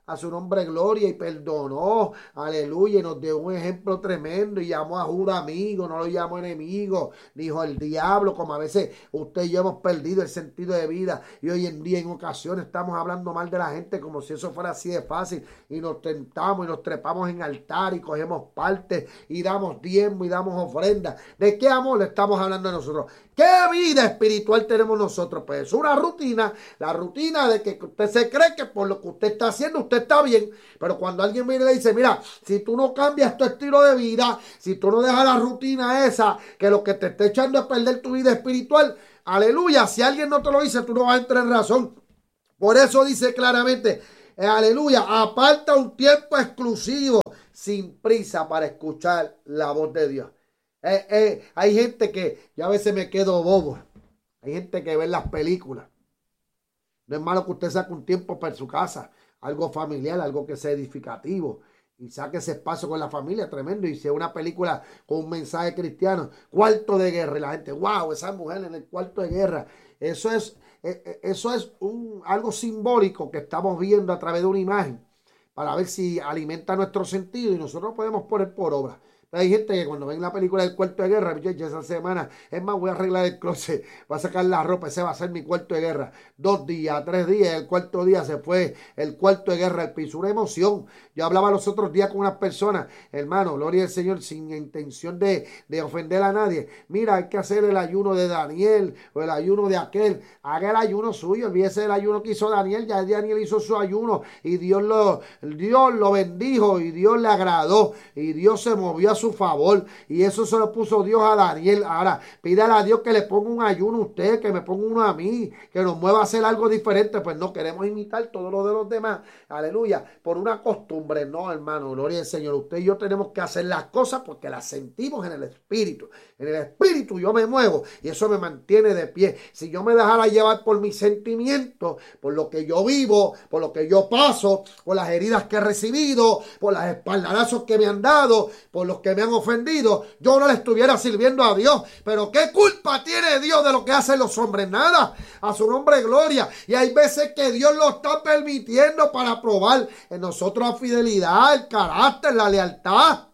a su nombre gloria, y perdonó, aleluya, y nos dio un ejemplo tremendo, y llamó a Judas amigo, no lo llamó enemigo, dijo el diablo, como a veces usted y yo hemos perdido el sentido de vida, y hoy en día en ocasiones estamos hablando mal de la gente como si eso fuera así de fácil, y nos tentamos y nos trepamos en altar y cogemos parte y damos diezmo y damos ofrenda. ¿De qué amor le estamos hablando a nosotros? ¿Qué vida espiritual tenemos nosotros? Pues es una rutina, la rutina de que usted se cree que por lo que usted está haciendo usted está bien, pero cuando alguien viene y le dice, mira, si tú no cambias tu estilo de vida, si tú no dejas la rutina esa, que lo que te está echando es perder tu vida espiritual, aleluya, si alguien no te lo dice, tú no vas a entrar en razón. Por eso dice claramente, eh, aleluya, aparta un tiempo exclusivo, sin prisa, para escuchar la voz de Dios. Eh, eh, hay gente que yo a veces me quedo bobo. Hay gente que ve las películas. No es malo que usted saque un tiempo para su casa, algo familiar, algo que sea edificativo, y saque ese espacio con la familia, tremendo, y sea una película con un mensaje cristiano, cuarto de guerra, y la gente, wow, esa mujer en el cuarto de guerra. Eso es, eso es un, algo simbólico que estamos viendo a través de una imagen, para ver si alimenta nuestro sentido, y nosotros podemos poner por obra. Hay gente que cuando ven la película del cuarto de guerra, yo esa semana, es más, voy a arreglar el closet, voy a sacar la ropa, ese va a ser mi cuarto de guerra. Dos días, tres días, el cuarto día se fue el cuarto de guerra, el piso, una emoción. Yo hablaba los otros días con unas personas, hermano, gloria al Señor, sin intención de, de ofender a nadie. Mira, hay que hacer el ayuno de Daniel o el ayuno de aquel. Haga el ayuno suyo, olvídese del ayuno que hizo Daniel, ya Daniel hizo su ayuno y Dios lo, Dios lo bendijo y Dios le agradó y Dios se movió a su favor, y eso se lo puso Dios a Daniel. Ahora pídale a Dios que le ponga un ayuno a usted, que me ponga uno a mí, que nos mueva a hacer algo diferente. Pues no queremos imitar todo lo de los demás, aleluya, por una costumbre. No, hermano, gloria al Señor, usted y yo tenemos que hacer las cosas porque las sentimos en el espíritu. En el espíritu yo me muevo y eso me mantiene de pie. Si yo me dejara llevar por mis sentimientos, por lo que yo vivo, por lo que yo paso, por las heridas que he recibido, por los espaldazos que me han dado, por los que me han ofendido, yo no le estuviera sirviendo a Dios. Pero ¿qué culpa tiene Dios de lo que hacen los hombres? Nada. A su nombre gloria. Y hay veces que Dios lo está permitiendo para probar en nosotros la fidelidad, el carácter, la lealtad.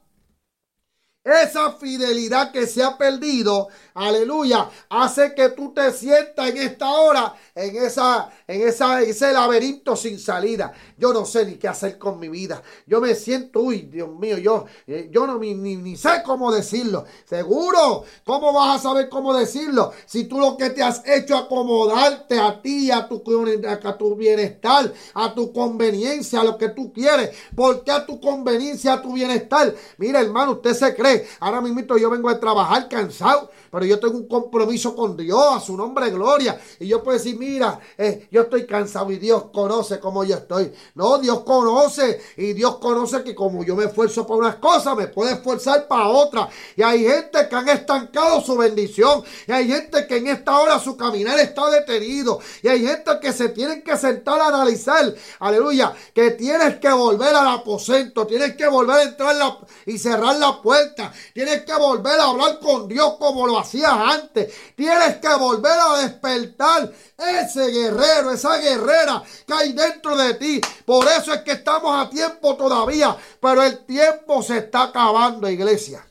Esa fidelidad que se ha perdido, aleluya, hace que tú te sientas en esta hora, en esa, en esa, ese laberinto sin salida. Yo no sé ni qué hacer con mi vida. Yo me siento, uy, Dios mío, yo, yo no ni, ni, ni sé cómo decirlo. Seguro, ¿cómo vas a saber cómo decirlo? Si tú lo que te has hecho es acomodarte a ti, a tu, a tu bienestar, a tu conveniencia, a lo que tú quieres. ¿Por qué a tu conveniencia, a tu bienestar? Mira, hermano, usted se cree. Ahora mismo yo vengo a trabajar cansado, pero yo tengo un compromiso con Dios, a su nombre gloria. Y yo puedo decir, mira, eh, yo estoy cansado y Dios conoce cómo yo estoy. No, Dios conoce, y Dios conoce que como yo me esfuerzo para unas cosas, me puede esforzar para otras. Y hay gente que han estancado su bendición. Y hay gente que en esta hora su caminar está detenido. Y hay gente que se tienen que sentar a analizar, aleluya, que tienes que volver al aposento, tienes que volver a entrar la, y cerrar la puerta. Tienes que volver a hablar con Dios como lo hacías antes. Tienes que volver a despertar ese guerrero, esa guerrera que hay dentro de ti. Por eso es que estamos a tiempo todavía, pero el tiempo se está acabando, iglesia.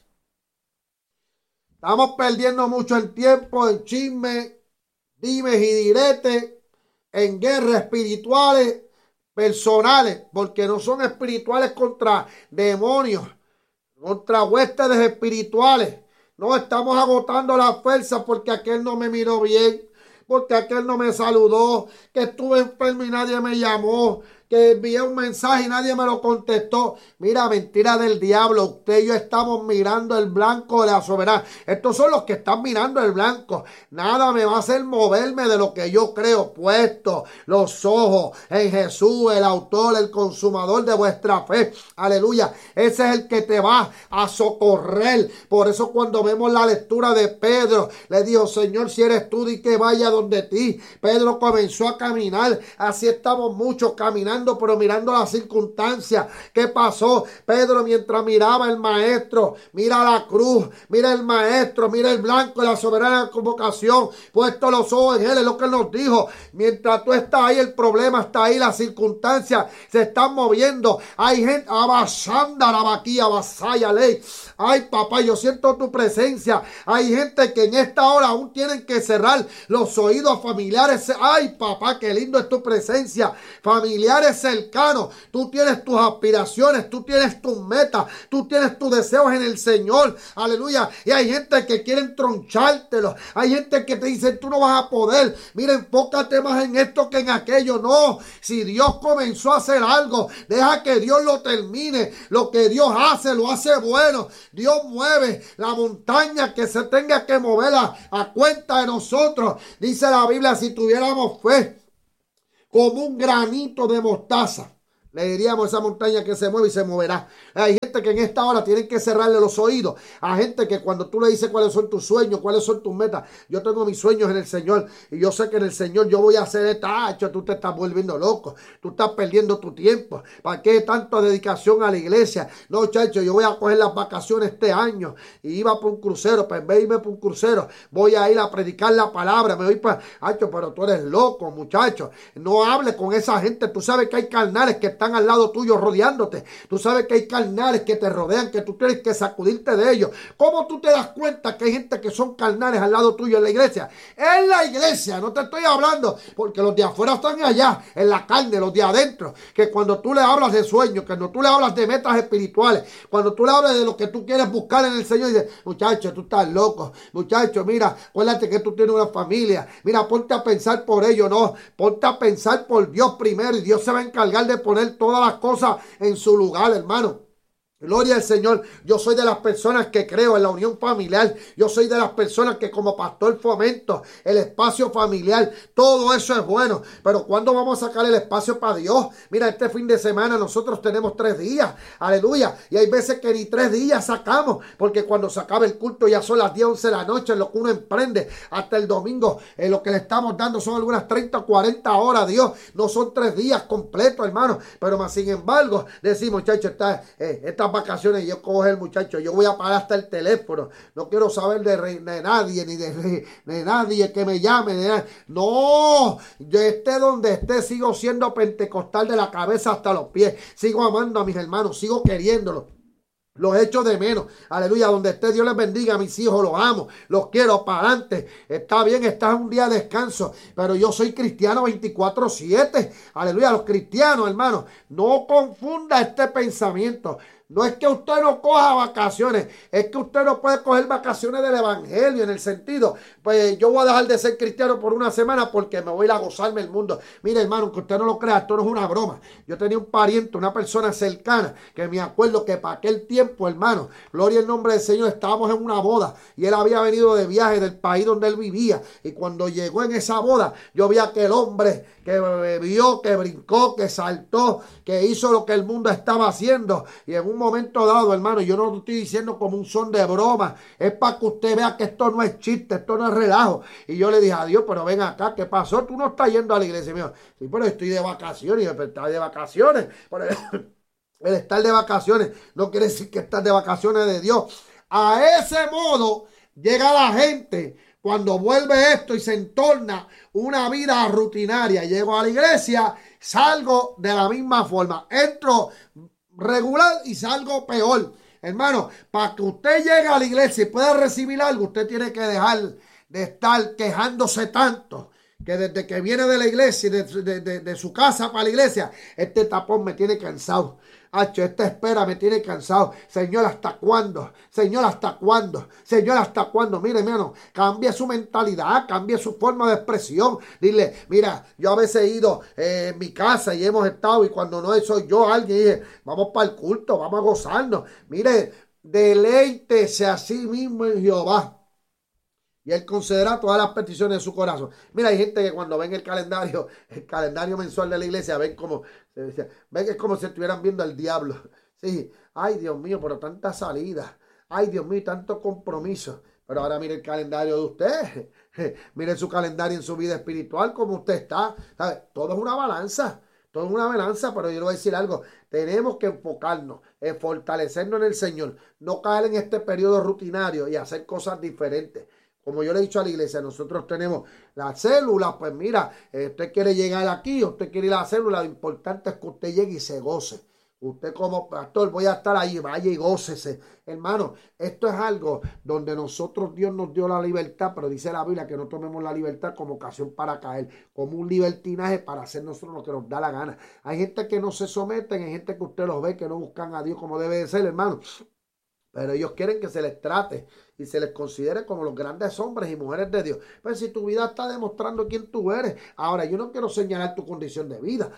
Estamos perdiendo mucho el tiempo en chisme, dimes y diretes, en guerras espirituales, personales, porque no son espirituales contra demonios, contra huestes espirituales. No, estamos agotando la fuerza porque aquel no me miró bien, porque aquel no me saludó, que estuve enfermo y nadie me llamó, que envié un mensaje y nadie me lo contestó. Mira, mentira del diablo. Usted y yo estamos mirando el blanco de la soberana. Estos son los que están mirando el blanco. Nada me va a hacer moverme de lo que yo creo, puesto los ojos en Jesús, el autor, el consumador de vuestra fe. Aleluya. Ese es el que te va a socorrer. Por eso cuando vemos la lectura de Pedro, le dijo, Señor, si eres tú, di que vaya donde ti. Pedro comenzó a caminar. Así estamos muchos caminando caminando, pero mirando las circunstancias. ¿Qué pasó? Pedro, mientras miraba el maestro, mira la cruz, mira el maestro, mira el blanco de la soberana convocación, puesto los ojos en él, es lo que él nos dijo. Mientras tú estás ahí, el problema está ahí, las circunstancias se están moviendo. Hay gente, abasanda la vaquilla, vasalla ley. Ay, papá, yo siento tu presencia. Hay gente que en esta hora aún tienen que cerrar los oídos familiares. Ay, papá, qué lindo es tu presencia. Familiares cercanos. Tú tienes tus aspiraciones, tú tienes tus metas, tú tienes tus deseos en el Señor. Aleluya. Y hay gente que quieren tronchártelo. Hay gente que te dice, tú no vas a poder. Mira, enfócate más en esto que en aquello. No, si Dios comenzó a hacer algo, deja que Dios lo termine. Lo que Dios hace, lo hace bueno. Dios mueve la montaña que se tenga que mover a, a cuenta de nosotros. Dice la Biblia, si tuviéramos fe como un granito de mostaza, le diríamos a esa montaña que se mueve y se moverá. Hay gente que en esta hora tienen que cerrarle los oídos. A gente que cuando tú le dices cuáles son tus sueños, cuáles son tus metas. Yo tengo mis sueños en el Señor. Y yo sé que en el Señor yo voy a hacer esta hacha. Tú te estás volviendo loco. Tú estás perdiendo tu tiempo. ¿Para qué tanta dedicación a la iglesia? No, chacho, yo voy a coger las vacaciones este año. Y iba por un crucero. Pues en vez de irme por un crucero, voy a ir a predicar la palabra. Me voy para... Hacho, pero tú eres loco, muchacho. No hables con esa gente. Tú sabes que hay carnales que están al lado tuyo rodeándote. Tú sabes que hay carnales que te rodean, que tú tienes que sacudirte de ellos. ¿Cómo tú te das cuenta que hay gente que son carnales al lado tuyo en la iglesia? En la iglesia, no te estoy hablando, porque los de afuera están allá, en la carne, los de adentro, que cuando tú le hablas de sueños, cuando tú le hablas de metas espirituales, cuando tú le hablas de lo que tú quieres buscar en el Señor, dices, muchacho, tú estás loco, muchacho, mira, acuérdate que tú tienes una familia, mira, ponte a pensar por ello, no, ponte a pensar por Dios primero, y Dios se va a encargar de poner todas las cosas en su lugar, hermano. Gloria al Señor. Yo soy de las personas que creo en la unión familiar. Yo soy de las personas que como pastor fomento el espacio familiar. Todo eso es bueno. Pero ¿cuándo vamos a sacar el espacio para Dios? Mira, este fin de semana nosotros tenemos tres días. Aleluya. Y hay veces que ni tres días sacamos. Porque cuando se acaba el culto ya son las diez, once de la noche. En lo que uno emprende hasta el domingo. En lo que le estamos dando son algunas treinta o cuarenta horas. Dios, no son tres días completos, hermano. Pero más sin embargo, decimos, muchachos, esta, eh, esta vacaciones yo cojo el muchacho, yo voy a pagar hasta el teléfono, no quiero saber de, de nadie, ni de, de nadie que me llame, de nadie. No, yo esté donde esté, sigo siendo pentecostal de la cabeza hasta los pies, sigo amando a mis hermanos, sigo queriéndolos. Los echo de menos. Aleluya. Donde esté, Dios les bendiga. A mis hijos los amo. Los quiero para adelante. Está bien, está un día de descanso. Pero yo soy cristiano veinticuatro siete. Aleluya. Los cristianos, hermanos. No confunda este pensamiento. No es que usted no coja vacaciones, es que usted no puede coger vacaciones del evangelio, en el sentido, pues yo voy a dejar de ser cristiano por una semana porque me voy a ir a gozarme el mundo. Mire, hermano, aunque usted no lo crea, esto no es una broma. Yo tenía un pariente, una persona cercana, que me acuerdo que para aquel tiempo, hermano, gloria al nombre del Señor, estábamos en una boda y él había venido de viaje del país donde él vivía, y cuando llegó en esa boda, yo vi a aquel hombre que bebió, que brincó, que saltó, que hizo lo que el mundo estaba haciendo, y en un momento dado, hermano, yo no lo estoy diciendo como un son de broma, es para que usted vea que esto no es chiste, esto no es relajo. Y yo le dije a Dios, pero ven acá, ¿qué pasó? Tú no estás yendo a la iglesia. Y me dijo, sí, pero estoy de vacaciones. Y yo, pero estás de vacaciones. Pero el estar de vacaciones no quiere decir que estás de vacaciones de Dios. A ese modo llega la gente cuando vuelve esto y se entorna una vida rutinaria. Llego a la iglesia, salgo de la misma forma, entro regular y salgo peor. Hermano, para que usted llegue a la iglesia y pueda recibir algo, usted tiene que dejar de estar quejándose tanto, que desde que viene de la iglesia, de, de, de, de su casa para la iglesia, este tapón me tiene cansado. Hacho, esta espera me tiene cansado. Señor, ¿hasta cuándo? Señor, ¿hasta cuándo? Señor, ¿hasta cuándo? Mire, hermano, cambie su mentalidad, cambie su forma de expresión. Dile, mira, yo a veces he ido eh, en mi casa y hemos estado, y cuando no soy yo alguien, dije, vamos para el culto, vamos a gozarnos. Mire, deleítese a sí mismo en Jehová, y Él concederá todas las peticiones de su corazón. Mira, hay gente que cuando ven el calendario, el calendario mensual de la iglesia, ven como, ven que es como si estuvieran viendo al diablo. Sí, ay Dios mío, pero tanta salida. Ay Dios mío, tanto compromiso. Pero ahora mire el calendario de usted. Mire su calendario en su vida espiritual, como usted está. ¿Sabe? Todo es una balanza. Todo es una amenaza, pero yo le voy a decir algo. Tenemos que enfocarnos, en fortalecernos en el Señor, no caer en este periodo rutinario y hacer cosas diferentes. Como yo le he dicho a la iglesia, nosotros tenemos las células, pues mira, eh, usted quiere llegar aquí, usted quiere ir a la célula, lo importante es que usted llegue y se goce. Usted como pastor, voy a estar ahí, vaya y gócese. Hermano, esto es algo donde nosotros, Dios nos dio la libertad, pero dice la Biblia que no tomemos la libertad como ocasión para caer, como un libertinaje para hacer nosotros lo que nos da la gana. Hay gente que no se someten, hay gente que usted los ve que no buscan a Dios como debe de ser, hermano. Pero ellos quieren que se les trate y se les considere como los grandes hombres y mujeres de Dios. Pero si tu vida está demostrando quién tú eres. Ahora, yo no quiero señalar tu condición de vida.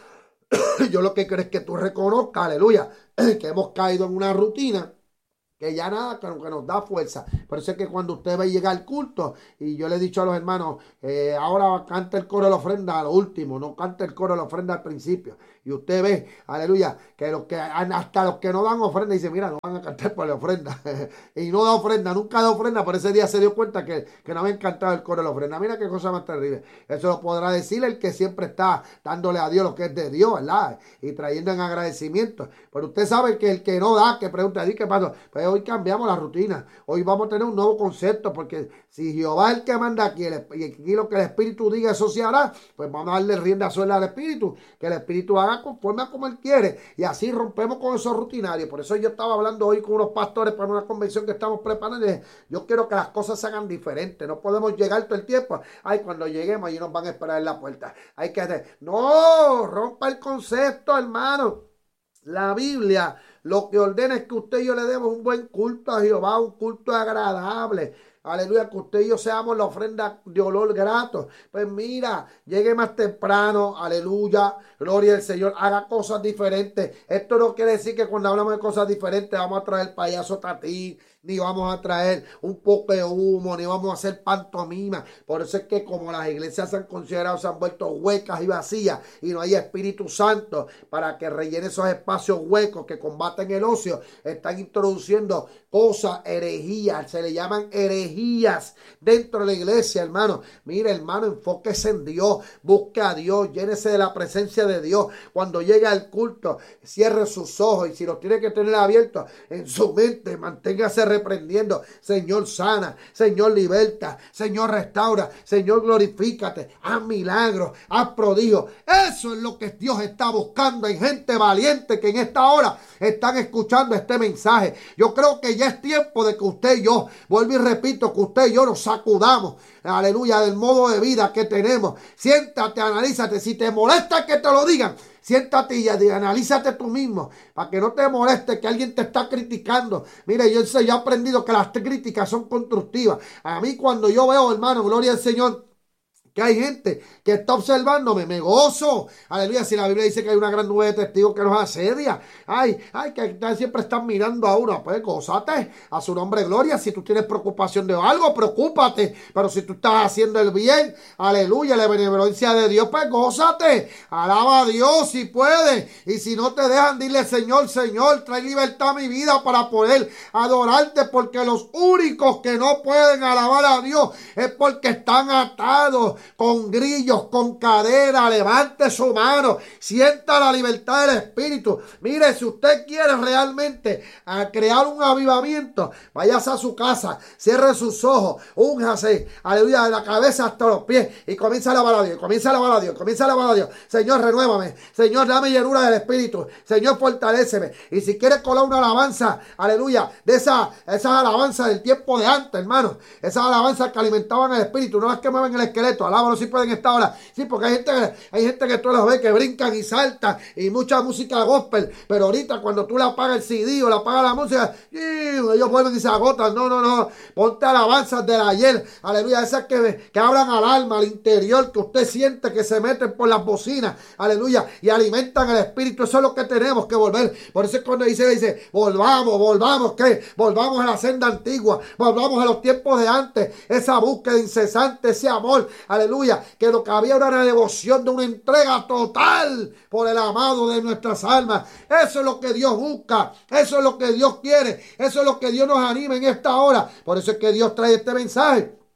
Yo lo que quiero es que tú reconozcas, aleluya, que hemos caído en una rutina que ya nada, que nos da fuerza. Por eso es que cuando usted ve llegar al culto, y yo le he dicho a los hermanos, eh, ahora canta el coro de la ofrenda a lo último, no canta el coro de la ofrenda al principio. Y usted ve, aleluya, que los que hasta los que no dan ofrenda dicen, mira, no van a cantar por la ofrenda. Y no da ofrenda, nunca da ofrenda, pero ese día se dio cuenta que, que no habían cantado el coro de la ofrenda. Mira qué cosa más terrible. Eso lo podrá decir el que siempre está dándole a Dios lo que es de Dios, ¿verdad? Y trayendo en agradecimiento. Pero usted sabe que el que no da, que pregunta, ¿qué pasa? Pues hoy cambiamos la rutina. Hoy vamos a tener un nuevo concepto, porque si Jehová es el que manda aquí, el, y aquí lo que el Espíritu diga, eso se hará, pues vamos a darle rienda suelta al Espíritu, que el Espíritu haga conforme a como Él quiere, y así rompemos con esos rutinarios. Por eso yo estaba hablando hoy con unos pastores para una convención que estamos preparando, y dije, yo quiero que las cosas se hagan diferentes, no podemos llegar todo el tiempo, ay, cuando lleguemos, ahí nos van a esperar en la puerta, hay que hacer, no, rompa el concepto, hermano. La Biblia lo que ordena es que usted y yo le demos un buen culto a Jehová, un culto agradable. Aleluya, que usted y yo seamos la ofrenda de olor grato. Pues mira, llegue más temprano, aleluya, gloria al Señor, haga cosas diferentes. Esto no quiere decir que cuando hablamos de cosas diferentes vamos a traer payaso tatí, ni vamos a traer un poco de humo, ni vamos a hacer pantomima. Por eso es que como las iglesias se han considerado, se han vuelto huecas y vacías, y no hay Espíritu Santo para que rellene esos espacios huecos que combaten el ocio, están introduciendo cosas, herejías, se le llaman herejías dentro de la iglesia, hermano. Mire, hermano, enfóquese en Dios, busque a Dios, llénese de la presencia de Dios. Cuando llegue al culto, cierre sus ojos, y si los tiene que tener abiertos en su mente, manténgase reprendiendo. Señor, sana, Señor, liberta, Señor, restaura, Señor, glorifícate, haz milagros, haz prodigios. Eso es lo que Dios está buscando en gente valiente que en esta hora están escuchando este mensaje. Yo creo que ya es tiempo de que usted y yo, vuelvo y repito, que usted y yo nos sacudamos, aleluya, del modo de vida que tenemos. Siéntate, analízate, si te molesta que te lo digan, siéntate y analízate tú mismo, para que no te moleste que alguien te está criticando. Mire, yo, yo he aprendido que las críticas son constructivas. A mí cuando yo veo, hermano, gloria al Señor, que hay gente que está observándome, me gozo. Aleluya, si la Biblia dice que hay una gran nube de testigos que nos asedia. Ay, ay, que siempre están mirando a uno. Pues gózate, a su nombre gloria. Si tú tienes preocupación de algo, preocúpate. Pero si tú estás haciendo el bien, aleluya, la benevolencia de Dios, pues gózate. Alaba a Dios si puedes. Y si no te dejan, dile, Señor, Señor, trae libertad a mi vida para poder adorarte. Porque los únicos que no pueden alabar a Dios es porque están atados con grillos, con cadera. Levante su mano, sienta la libertad del Espíritu. Mire, si usted quiere realmente a crear un avivamiento, váyase a su casa, cierre sus ojos, únjase, aleluya, de la cabeza hasta los pies, y comienza a alabar a Dios, comienza a alabar a Dios, comienza a alabar a Dios. Señor, renuévame, Señor, dame llenura del Espíritu, Señor, fortaléceme. Y si quieres colar una alabanza, aleluya, de esa, esas alabanzas del tiempo de antes, hermano, esas alabanzas que alimentaban el Espíritu, no las que mueven el esqueleto. Alábalo si pueden esta hora. Sí, porque hay gente, hay gente que tú los ves que brincan y saltan y mucha música gospel. Pero ahorita cuando tú le apagas el C D o le apagas la música, ellos vuelven y se agotan. No, no, no. Ponte alabanzas del ayer. Aleluya. Esas que, que hablan al alma, al interior, que usted siente que se meten por las bocinas. Aleluya. Y alimentan el espíritu. Eso es lo que tenemos que volver. Por eso es cuando dice, dice, volvamos, volvamos, ¿qué? Volvamos a la senda antigua. Volvamos a los tiempos de antes. Esa búsqueda incesante, ese amor. Aleluya, que lo que había era una devoción, de una entrega total por el amado de nuestras almas. Eso es lo que Dios busca, eso es lo que Dios quiere, eso es lo que Dios nos anima en esta hora. Por eso es que Dios trae este mensaje.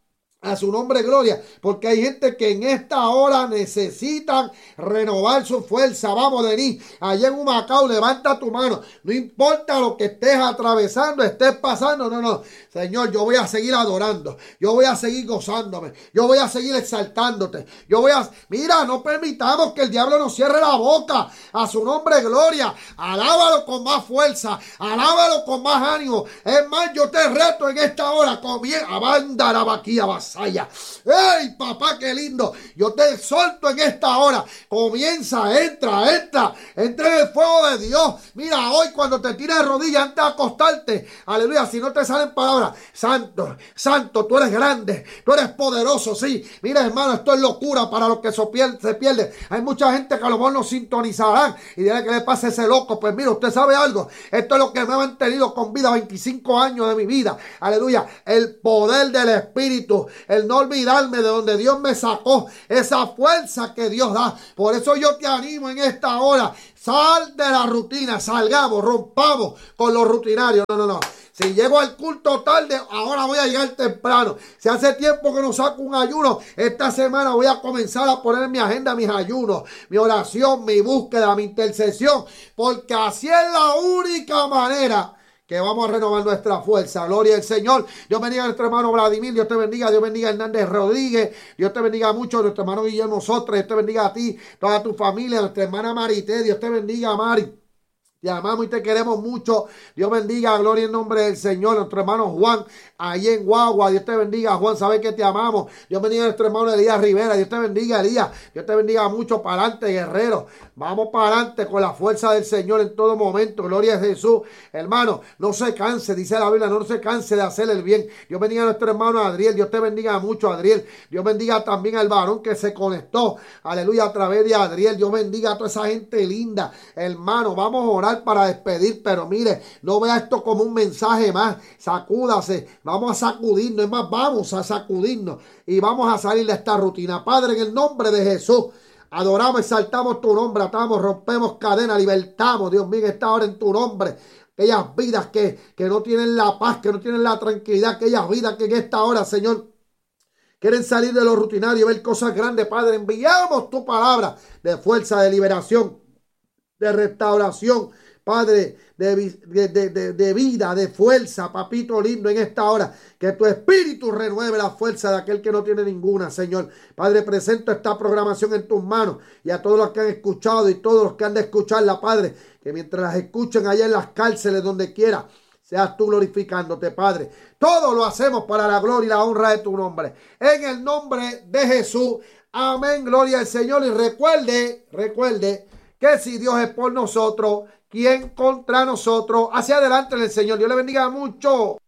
A su nombre, gloria, porque hay gente que en esta hora necesitan renovar su fuerza. Vamos, Denis, allá en Humacao, levanta tu mano. No importa lo que estés atravesando, estés pasando, no, no. Señor, yo voy a seguir adorando, yo voy a seguir gozándome, yo voy a seguir exaltándote. Yo voy a, mira, no permitamos que el diablo nos cierre la boca. A su nombre, gloria. Alábalo con más fuerza, alábalo con más ánimo. Es más, yo te reto en esta hora, comienza a bandar aquí a vas. ¡Ey, papá, qué lindo! Yo te exhorto en esta hora. Comienza, entra, entra. Entra en el fuego de Dios. Mira, hoy cuando te tires de rodillas antes de acostarte, aleluya, si no te salen palabras, santo, santo, tú eres grande, tú eres poderoso, sí. Mira, hermano, esto es locura para los que se pierde. Hay mucha gente que a lo mejor nos sintonizarán y dirá que le pase ese loco. Pues mira, usted sabe algo. Esto es lo que me ha mantenido con vida veinticinco años de mi vida. Aleluya. El poder del Espíritu. El no olvidarme de donde Dios me sacó, esa fuerza que Dios da. Por eso yo te animo en esta hora, sal de la rutina, salgamos, rompamos con los rutinarios. No, no, no. Si llego al culto tarde, ahora voy a llegar temprano. Si hace tiempo que no saco un ayuno, esta semana voy a comenzar a poner en mi agenda mis ayunos, mi oración, mi búsqueda, mi intercesión, porque así es la única manera que vamos a renovar nuestra fuerza. Gloria al Señor. Dios bendiga a nuestro hermano Vladimir. Dios te bendiga. Dios bendiga a Hernández Rodríguez. Dios te bendiga mucho. Nuestro hermano Guillermo Sotres. Dios te bendiga a ti, toda tu familia. Nuestra hermana Marité. Dios te bendiga, Mari. Te amamos y te queremos mucho. Dios bendiga, gloria en nombre del Señor. Nuestro hermano Juan, ahí en Guagua. Dios te bendiga, Juan. Sabes que te amamos. Dios bendiga a nuestro hermano Elías Rivera. Dios te bendiga, Elías. Dios te bendiga mucho. Para adelante, guerrero. Vamos para adelante con la fuerza del Señor en todo momento. Gloria a Jesús. Hermano, no se canse, dice la Biblia, no se canse de hacer el bien. Dios bendiga a nuestro hermano Adriel. Dios te bendiga mucho, Adriel. Dios bendiga también al varón que se conectó. Aleluya, a través de Adriel. Dios bendiga a toda esa gente linda. Hermano, vamos a orar para despedir, pero mire, no vea esto como un mensaje más. Sacúdase, vamos a sacudirnos, es más, vamos a sacudirnos y vamos a salir de esta rutina. Padre, en el nombre de Jesús, adoramos, exaltamos tu nombre, atamos, rompemos cadenas, libertamos, Dios mío, esta hora en tu nombre. Aquellas vidas que, que no tienen la paz, que no tienen la tranquilidad, aquellas vidas que en esta hora, Señor, quieren salir de lo rutinario y ver cosas grandes. Padre, enviamos tu palabra de fuerza, de liberación, de restauración, Padre, de, de, de, de vida, de fuerza, papito lindo, en esta hora, que tu espíritu renueve la fuerza de aquel que no tiene ninguna, Señor. Padre, presento esta programación en tus manos y a todos los que han escuchado y todos los que han de escucharla, Padre, que mientras las escuchen allá en las cárceles, donde quiera, seas tú glorificándote, Padre. Todo lo hacemos para la gloria y la honra de tu nombre. En el nombre de Jesús. Amén. Gloria al Señor. Y recuerde, recuerde que si Dios es por nosotros, ¿quién contra nosotros? Hacia adelante en el Señor. Dios le bendiga mucho.